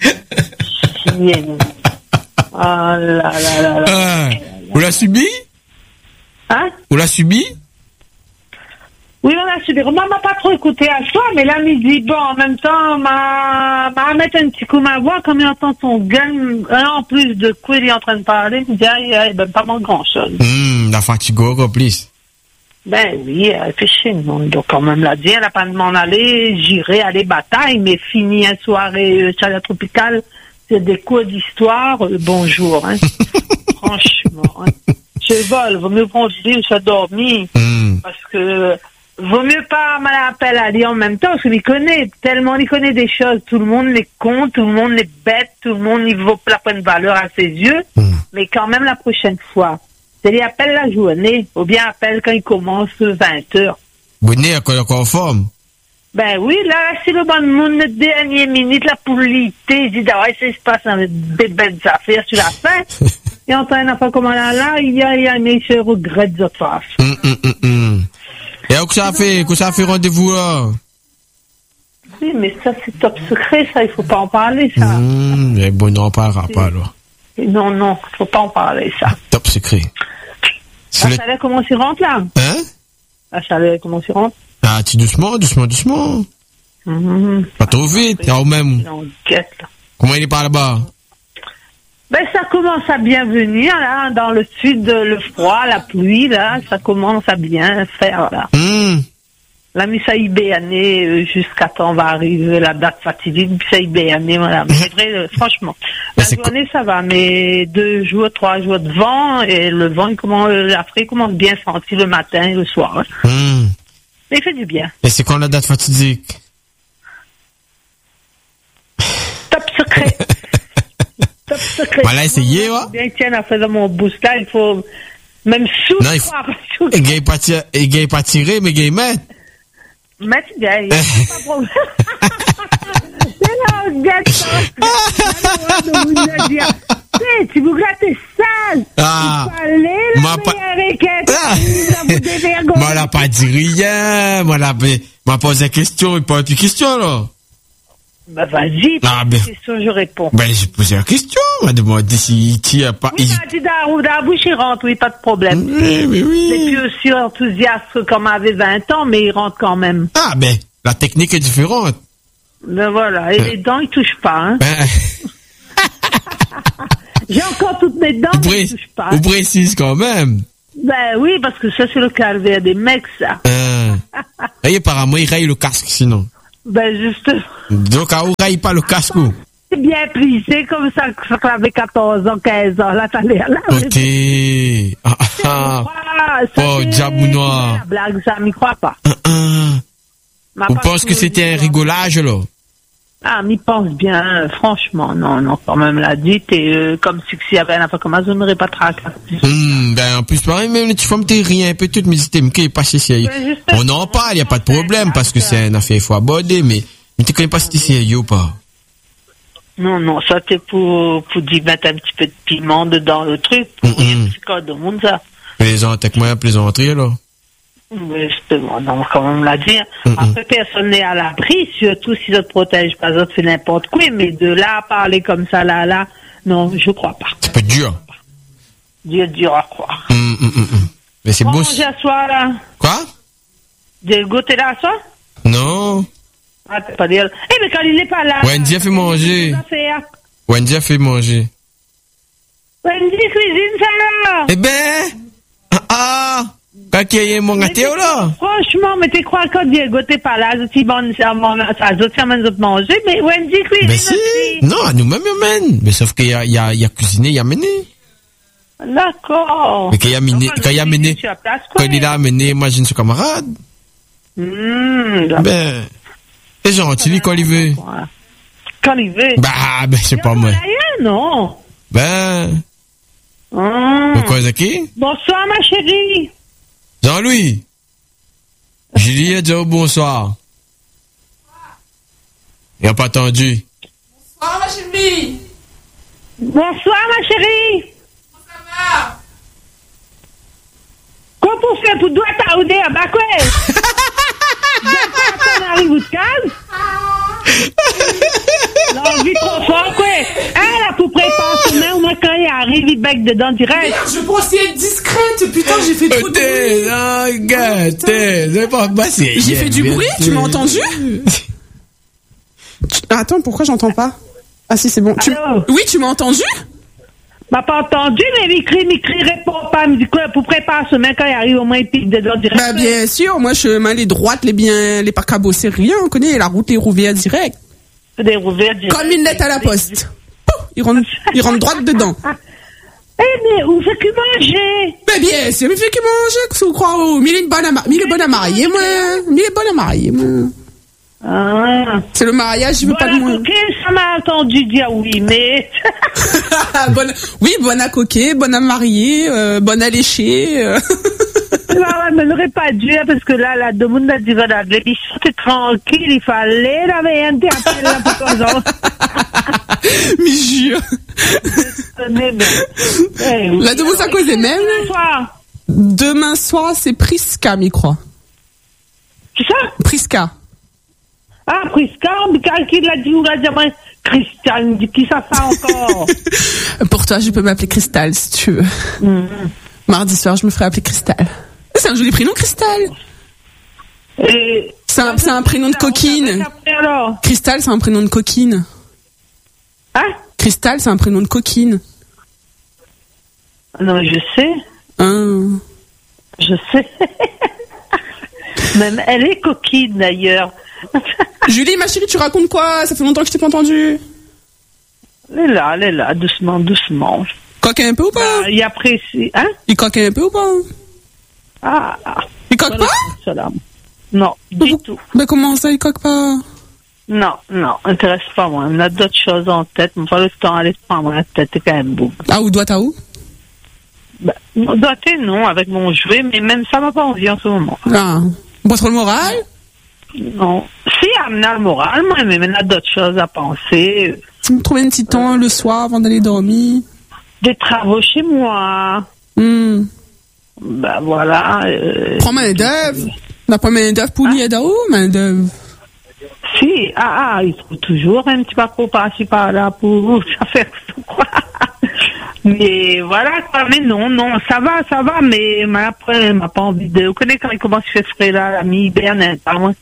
Ah là. Vous l'avez subi? Hein? Vous l'avez subi? Oui, on a subi. Moi, m'a pas trop écouté à soi, mais là, il dit, bon, en même temps, m'a mettre un petit coup ma voix, comme il entend son gun, en plus de quoi il est en train de parler, il me dit, ben, pas mon grand chose. La fatigue au plus. Ben oui, elle fait chier, donc quand même l'a dit, elle a pas de m'en aller, j'irai aller bataille, mais fini une soirée chaleur tropicale, c'est des cours d'histoire, bonjour, hein. Franchement, hein. Je vole, vaut mieux prendre du se dormir, parce que vaut mieux pas m'appeler à lui en même temps, parce qu'il connaît, tellement il connaît des choses, tout le monde les compte, tout le monde les bête, tout le monde il vaut la peine valeur à ses yeux, mais quand même la prochaine fois, c'est lui appelle la journée, ou bien appelle quand il commence 20h. Bonnet à quoi conforme? Ben oui, là, c'est le bon monde, la dernière minute, là, pour l'été, il dit, ça se passe avec des belles affaires sur la fin. Et en train de faire comme là, il y a mais je regrette de face. Et où ça fait rendez-vous là? Oui, mais ça c'est top secret, ça, il faut pas en parler, ça. Mais bon, on n'en parlera pas alors. Non, il faut pas en parler, ça. Top secret. Ça savait comment s'y rentre là? Hein? Ça savait comment s'y rentre? Ah, tu doucement. Pas trop vite, là, ou même. Comment il est par là-bas? Ben, ça commence à bien venir, là, dans le sud, le froid, la pluie, là, ça commence à bien faire, là. La Misaï Béané, jusqu'à temps va arriver la date fatidique, Misaï Béané, voilà. Mais c'est vrai, franchement. La journée, ça va, mais 2 jours, 3 jours de vent, et le vent, il commence bien à sentir le matin et le soir. Mais il fait du bien. Et c'est quand la date fatidique? Top secret. Top secret. Voilà, essayez, ouais. Bien, tiens, à faire mon boost là, il faut même sous. Non, il faut. Et gay pas tirer, mais gay mettre. Mettre gay. Pas de problème. C'est là, gâte. Si vous grattez sale, il fallait la américaine. Moi, elle a pas dit rien. Moi, m'a posé la question, il pose plus de question, là. Bah, vas-y, question, je réponds. Ben, j'ai posé la question, m'a demandé si tu as pas... Oui, m'a dit dans la bouche, il rentre, oui, pas de problème. Oui. Il est plus aussi enthousiaste comme avait 20 ans, mais il rentre quand même. Ah, ben, la technique est différente. Ben voilà, et les dents, il touche pas, hein. J'ai encore toutes mes dents, mais il touche pas. Vous précise quand même. Ben oui, parce que ça, c'est le calvaire des mecs, ça. Et apparemment, il raille le casque, sinon. Ben, justement. Donc, on raille pas le casque. C'est bien plissé, comme ça, que ça avait 14 ans, 15 ans, là, t'as l'air là. Ok. Oh, diable noir. La blague, ça, m'y croit pas. On pense que c'était un rigolage, là. Ah, m'y pense bien, franchement, non, quand même, l'a dit, et comme si s'il y avait un affaire comme ça, je n'aurais pas tracassé. Ben, en plus, pareil, même les petites femmes, t'es rien, peut-être, mais c'était qui est passé sérieux. On en parle, y a pas de problème, parce que c'est un affaire, il faut aborder, mais tu connais pas si t'es sérieux ou pas. Non, ça, c'est pour d'y mettre un petit peu de piment dedans, le truc, pour c'est quoi de monde, ça. Plaisante avec moi, plaisanterie, là. Oui, justement, non, quand même l'a dit. Après, personne n'est à l'abri, surtout si ça te protège pas, ça te fait n'importe quoi, mais de là à parler comme ça, là, non, je crois pas. C'est pas dur. Dur à croire. Mais c'est beau. Manger à soi, là. Quoi? Des goûter là à soi? Non. Ah, t'es pas dire. Eh, mais quand il n'est pas là. Wendy a fait manger. Wendy a fait manger. Wendy cuisine ça, là. Eh ben, quand il y a mon gâteau, là. Franchement, mais tu crois quand Diego t'es pas là, ça amène de manger, mais Wendy cuisine mais si. aussi. Non, nous-mêmes, amène. Mais sauf qu'il y a cuisiné, il y a amené. D'accord. Mais quand il a amené, quand il a amené, imagine son camarade. Ben, c'est gentil, quand il veut. Quand il veut. Ben, c'est pas moi. Non. Ben. Pourquoi, Zaki? Bonsoir, ma chérie. Jean-Louis. Julie a dit bonsoir. Il n'a pas attendu. Bonsoir, ma chérie. Bonsoir, ma chérie. Comment ça va? Comment pour faire pour doigt à ouder à bas quoi? On arrive au calme. Non, vite trop fort, quoi. Elle a pour préparer son main, au moins quand il arrive, il bec dedans direct. Merde, je pensais être discrète. Putain, j'ai fait trop de bruit. J'ai fait du bruit, tu m'as entendu? Attends, pourquoi j'entends pas? Ah si, c'est bon. Oui, tu m'as entendu? M'a pas entendu, mais m'écrit, répond pas. Me dit quoi, pour préparer ce mec, quand il arrive, au moins, il pique dedans direct. Bah, bien sûr, moi, je mets les droites, les pas cabossés, rien, on connaît la route, les rouvières direct. Des rouvières direct. Comme une lettre à la poste. Il rentre droite dedans. Eh, mais où fait que manger? Mais bien sûr, il fait que manger, que vous croyez? Mais il est bon à marier, moi. Ah. C'est le mariage, je veux pas de moins. Ça m'a entendu dire oui, mais. Bonne à coquer, bonne à marier, bonne à lécher. Non, mais n'aurait pas dû, parce que là, tout le monde a dit, voilà, il sortait tranquille, il fallait, là, mais un théâtre, là, pour toi, genre. Mais jure. Là, de vous à cause des mêmes. Demain soir, c'est Priska, m'y croit. C'est ça? Priska. Ah, Priska, qui l'a dit, ou l'a dit, Christiane, qui ça fait encore? Pour toi, je peux m'appeler Cristal, si tu veux. Mardi soir, je me ferai appeler Cristal. C'est un joli prénom, Cristal. C'est un prénom de coquine. Cristal, c'est un prénom de coquine. Hein? Cristal, c'est un prénom de coquine. Non, je sais. Je sais. Même elle est coquine, d'ailleurs. Julie, ma chérie, tu racontes quoi? Ça fait longtemps que je t'ai pas entendu. Elle est là, doucement. Coque un peu ou pas? Il apprécie, hein? Il coque un peu ou pas? Il coque pas? Non, du tout. Mais comment ça, il coque pas? Non, intéresse pas moi. On a d'autres choses en tête, mais pas le temps à aller prendre la tête, c'est quand même beau. Ah, où doit-tu où? Doigté, non, avec mon jouet, mais même ça m'a pas envie en ce moment. Ah, pas trop le moral? Non. Si, amener le moral, moi, mais on a d'autres choses à penser. Tu me trouves un petit temps le soir avant d'aller dormir? Des travaux chez moi. Ben voilà. Prends main d'œuvre. On n'a pas main d'œuvre pour lui, d'où main d'œuvre? Si, il trouve toujours un petit papier par-ci par-là pour faire quoi. Mais voilà, quoi. Mais non, ça va, mais après, m'a pas envie de. Vous connaissez quand il commence à faire frais là, l'ami Bernard, pas moi.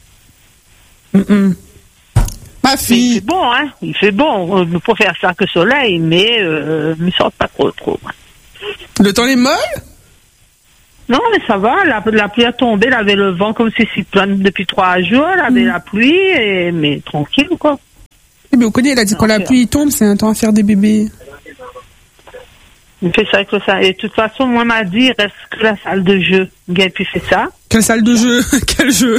Ma fille. Il fait bon, hein. Il fait bon. Il faut faire ça que soleil, mais ne sort pas trop. Le temps est molle? Non, mais ça va. La pluie a tombé, il avait le vent comme si cyclone depuis 3 jours, il avait la pluie, mais tranquille, quoi. Eh bien, vous connaissez, il a dit quand la pluie tombe, c'est un temps à faire des bébés. Il fait ça avec le salle. Et de toute façon, moi, m'a dit, il reste que la salle de jeu. Gaël, puis fait ça. Quelle salle de jeu? Quel jeu?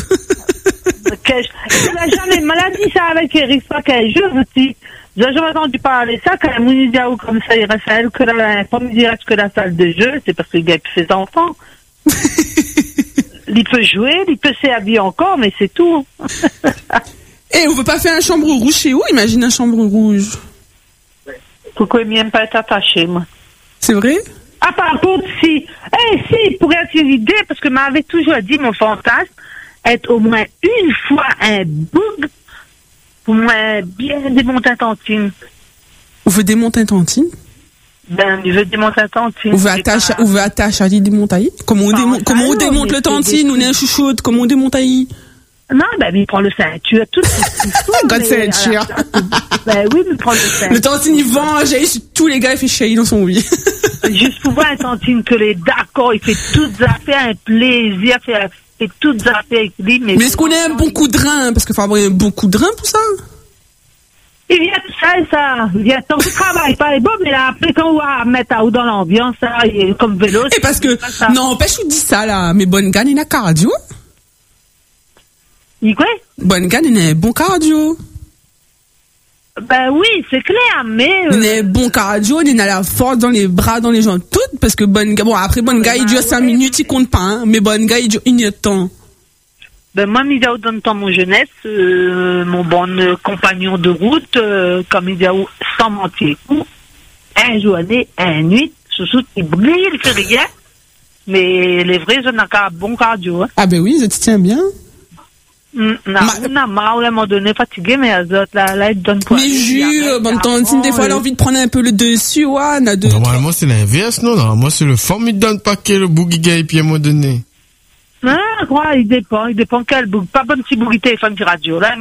Il n'a jamais maladie, ça, avec Eric, pas quel jeu aussi. J'ai jamais entendu parler de ça, quand il me dit, comme ça, il reste à elle, comme il reste que la salle de jeu, c'est parce que Gaël, puis ses enfants. Il peut jouer, il peut s'habiller encore, mais c'est tout. Et on veut pas faire un chambre rouge chez vous? Imagine un chambre rouge. Pourquoi il n'aime pas être attaché, moi? C'est vrai? Ah, par contre, si, il pourrait être une idée, parce que m'avait toujours dit, mon fantasme, être au moins une fois un bug, pour moi, bien démonter un tantine. On veut démonter un tantine? Ben, il veut démonter un tantine. On veut attacher à lui démonter. Comment on démonte le tantine? On est un chouchoute, comment on démonte à lui? Non, ben, il prend le ceinture, tout. God ceinture. Ben oui, il prend le ceinture. Le tantine, il vend, j'ai tous les gars, il fait chier dans son lit. Juste pour voir un tantine que les d'accord, il fait toutes les affaires, un plaisir, fait toutes les affaires avec lui. Mais est-ce qu'on a un bon coup de rein? Parce qu'il faut avoir un bon coup de rein pour ça. Il vient tout ça et ça. Il vient tant qu'il travaille pas les bon, mais là, après, quand on va mettre à ou dans l'ambiance, ça, il est comme vélo. Et parce que, non, empêche, je vous dis ça, là, mais bonne gagne, il a cardio. Il quoi? Bonne gagne, il a un bon cardio. Ben oui, c'est clair, mais... Il a un bon cardio, il a la force dans les bras, dans les jambes, toutes, parce que bonne gars, bon, après, bonne gars, il dure 5 minutes, il compte pas, hein, mais bonne gars, il dure 1 heure de temps. Ben moi, il a dans le temps mon jeunesse, mon bon compagnon de route, comme il a sans mentir, un journée, un nuit, sous il brille, il fait rien, mais les vrais, ils ont un bon cardio. Hein. Ah ben oui, ça te tient bien. On a marre, à un moment donné, fatigué, mais les autres, là, ils donnent quoi. Mais jure, bonne tantine, des fois, elle a envie de prendre un peu le dessus, ouais, Normalement, c'est l'inverse, non? Normalement, c'est le forme, il donne pas quel boogie et puis à un moment donné. Non, quoi, il dépend quel bouc. Pas bon petit bouc téléphone de radio, là,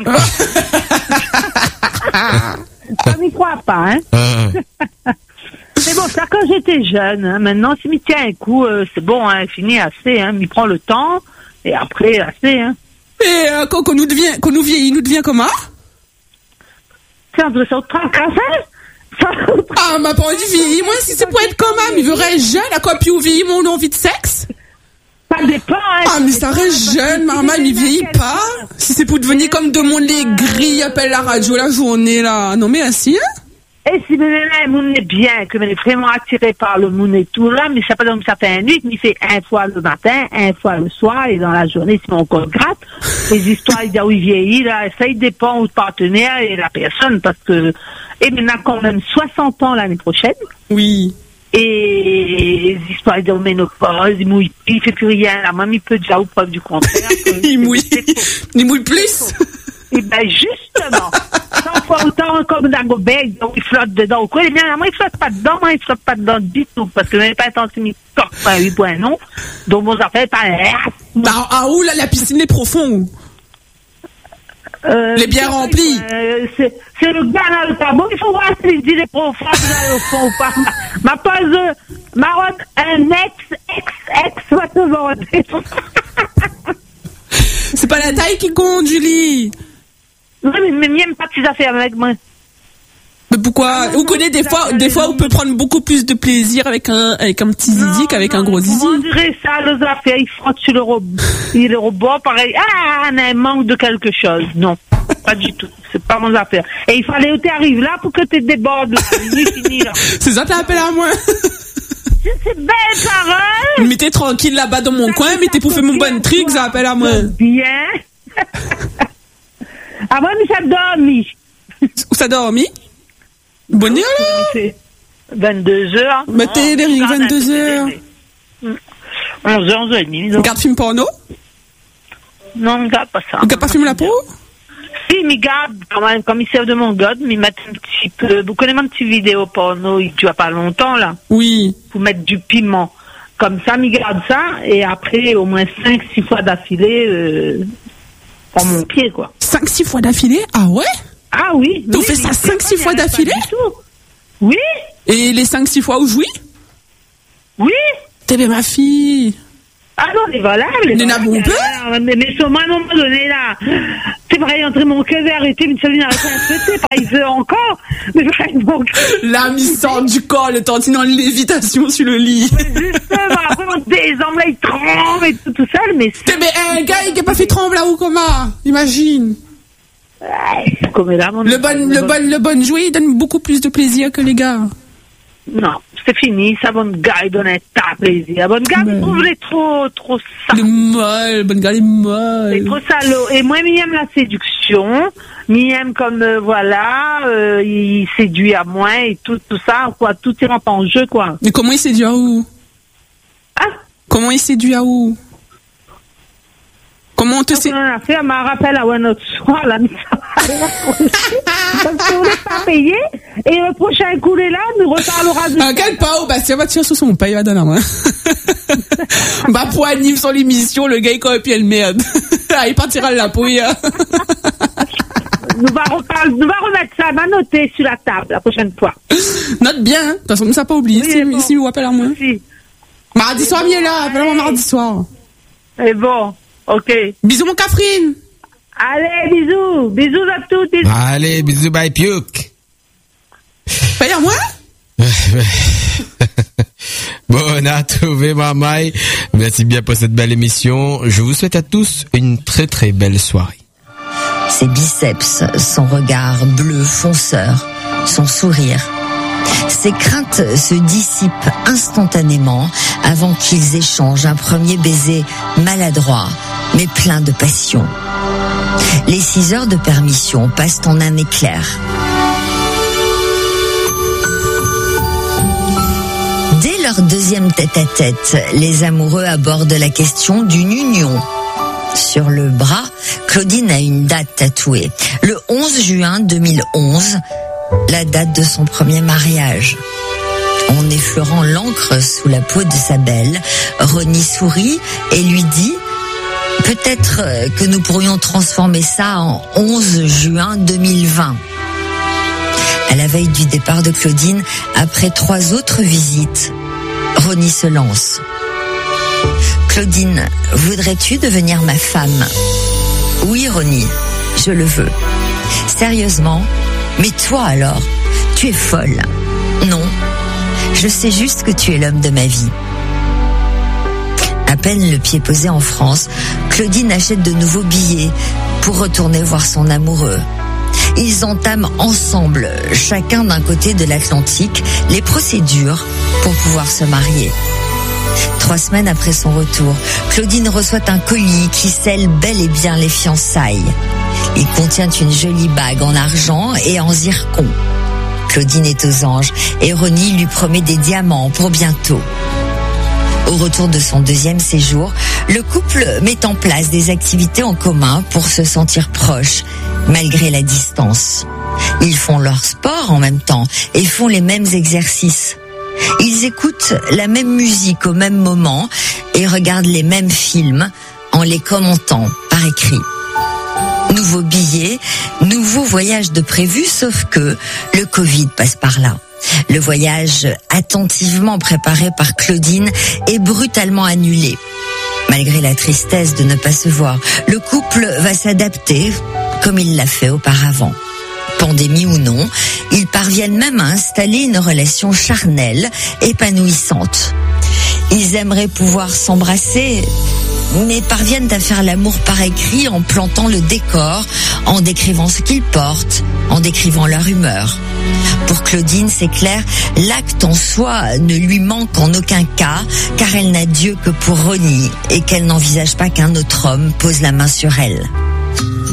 ça m'y croit pas, hein. C'est bon, ça quand j'étais jeune, hein. Maintenant, s'il me tient un coup, c'est bon, hein, fini assez, hein. Il prend le temps, et après, assez, hein. Et quand nous vieillit, il nous devient comment? C'est un 230 Ah, m'a pas dit vieillir, moi, si c'est pour être comme même, il veut rester jeune, à quoi, puis où vieillit mon envie de sexe? Ça dépend, hein. Ah, mais ça reste jeune, maman, il vieillit pas. Si c'est pour devenir comme de monde les grilles, appelle la radio la journée, là. Non, mais ainsi, hein? Et si le monde est bien, que est vraiment attiré par le monde et tout, là, mais ça peut donc ça fait un nuit, il fait 1 fois le matin, 1 fois le soir, et dans la journée, si on compte gratte, les histoires, il dit où il vieillit, là, ça, il dépend du partenaire et de la personne, parce que, et maintenant, quand même 60 ans l'année prochaine. Oui. Et les histoires de ménopause, il fait plus rien, la maman, il peut déjà, ou preuve du contraire. Il mouille plus. Et ben, justement, 100 fois autant comme Dagobert, donc il flotte dedans ou quoi. Eh bien, moi, il flotte pas dedans, moi, il flotte pas dedans du tout, parce que je n'ai pas attention, il corps pas 8 points non. Donc, mon affaire, pas ah, où, là, la piscine est profonde? Les bien remplis. C'est le gars dans le tableau, il faut voir s'il dit les profonds dans le fond ou pas. Ma pose, Maroc, un ex, va te vendre. C'est pas la taille qui compte, Julie. Oui, mais n'aime pas tes affaires avec moi. Mais pourquoi? Vous connaissez des fois, on peut prendre beaucoup plus de plaisir avec un petit zizi qu'avec un gros zizi. On dirait ça, les affaires, ils frottent sur le robot, pareil. Ah, on a un manque de quelque chose. Non, pas du tout. C'est pas mon affaire. Et il fallait que tu arrives là pour que tu débordes. Fini, là. C'est ça, t'as appelé à moi. C'est belle parole. Mais t'es tranquille là-bas dans mon coin, mais t'es pour faire mon bon truc, ça appelle à moi. Bien. Ah, moi, mais ça dormi. Où ça dormi? Bonne nuit, là. 22h. Mettez les rings 22h. 11h30. Tu regardes film porno? Non, je ne regarde pas ça. Tu regardes pas film la peau? Si, mais garde, quand même, comme ils servent de mon god, mais ils mettent un petit peu, vous connaissez une petite vidéo porno, il dure pas longtemps, là. Oui. Pour mettre du piment. Comme ça, ils gardent ça, et après, au moins 5-6 fois d'affilée, prends mon pied, quoi. 5-6 fois d'affilée? Ah ouais? Ah oui. Tu fais ça 5-6 fois d'affilée? Oui. Et les 5-6 fois où je jouis? Oui. T'es bien ma fille. Ah non, les voilà. Mais n'avons peu? Mais sur moi, à un moment donné, là, c'est vrai, entrer mon cœur et arrêter, mais ça vient arrêter un peu, c'est pas, il veut encore. Mais vraiment. L'âme, il sort du corps, le tantin en lévitation sur le lit. Mais justement, après, des hommes là, ils tremblent et tout seul, mais c'est. Mais un gars, il n'a pas fait trembler là ou comment? Imagine. Comme là, le bon jouet, il donne beaucoup plus de plaisir que les gars. Non, c'est fini, ça, bon gars, il donne un tas de plaisir. Bon gars, vous trouvez trop sale. Le mal, bon gars, les mal. C'est trop salaud. Et moi, j'aime la séduction. J'aime comme, il séduit à moi et tout ça, quoi. Tout est rentré en jeu, quoi. Mais comment il séduit à où? Hein? Comment il séduit à où? Comment on te séduit? On a fait, elle m'a rappelé à un autre soir, là, mais ça parce qu'on n'est pas payé, et le prochain coup là, nous reparlera de... Quel pas, Bastien va tirer sur son paye, va donner, hein. Bah, pour animer son émission, le gars, il copie le merde. Il partira la pouille. Nous va remettre ça, va noter sur la table, la prochaine fois. Note bien, hein. De toute façon, nous ça pas oublié, oui, si vous appelez à moi. Si. Mardi soir, mieux là, appelle-moi mardi soir. C'est bon, ok. Bisous, mon Catherine. Allez, bisous. Bisous à toutes. Bisous. Allez, bisous, bye, piouk. Pas à moi? Bon, on a trouvé ma maille. Merci bien pour cette belle émission. Je vous souhaite à tous une très très belle soirée. Ses biceps, son regard bleu fonceur, son sourire. Ses craintes se dissipent instantanément avant qu'ils échangent un premier baiser maladroit, mais plein de passion. Les 6 heures de permission passent en un éclair. Dès leur deuxième tête-à-tête, les amoureux abordent la question d'une union. Sur le bras, Claudine a une date tatouée. Le 11 juin 2011, la date de son premier mariage. En effleurant l'encre sous la peau de sa belle, Ronnie sourit et lui dit: peut-être que nous pourrions transformer ça en 11 juin 2020. À la veille du départ de Claudine, après 3 autres visites, Ronnie se lance. Claudine, voudrais-tu devenir ma femme? Oui, Ronnie, je le veux. Sérieusement? Mais toi alors, tu es folle. Non, je sais juste que tu es l'homme de ma vie. À peine le pied posé en France, Claudine achète de nouveaux billets pour retourner voir son amoureux. Ils entament ensemble, chacun d'un côté de l'Atlantique, les procédures pour pouvoir se marier. 3 semaines après son retour, Claudine reçoit un colis qui scelle bel et bien les fiançailles. Il contient une jolie bague en argent et en zircon. Claudine est aux anges et Ronnie lui promet des diamants pour bientôt. Au retour de son 2e séjour, le couple met en place des activités en commun pour se sentir proches, malgré la distance. Ils font leur sport en même temps et font les mêmes exercices. Ils écoutent la même musique au même moment et regardent les mêmes films en les commentant par écrit. Nouveau billet, nouveau voyage de prévu, sauf que le Covid passe par là. Le voyage, attentivement préparé par Claudine, est brutalement annulé. Malgré la tristesse de ne pas se voir, le couple va s'adapter comme il l'a fait auparavant. Pandémie ou non, ils parviennent même à installer une relation charnelle, épanouissante. Ils aimeraient pouvoir s'embrasser, mais parviennent à faire l'amour par écrit en plantant le décor, en décrivant ce qu'ils portent, en décrivant leur humeur. Pour Claudine, c'est clair, l'acte en soi ne lui manque en aucun cas, car elle n'a Dieu que pour Ronnie et qu'elle n'envisage pas qu'un autre homme pose la main sur elle.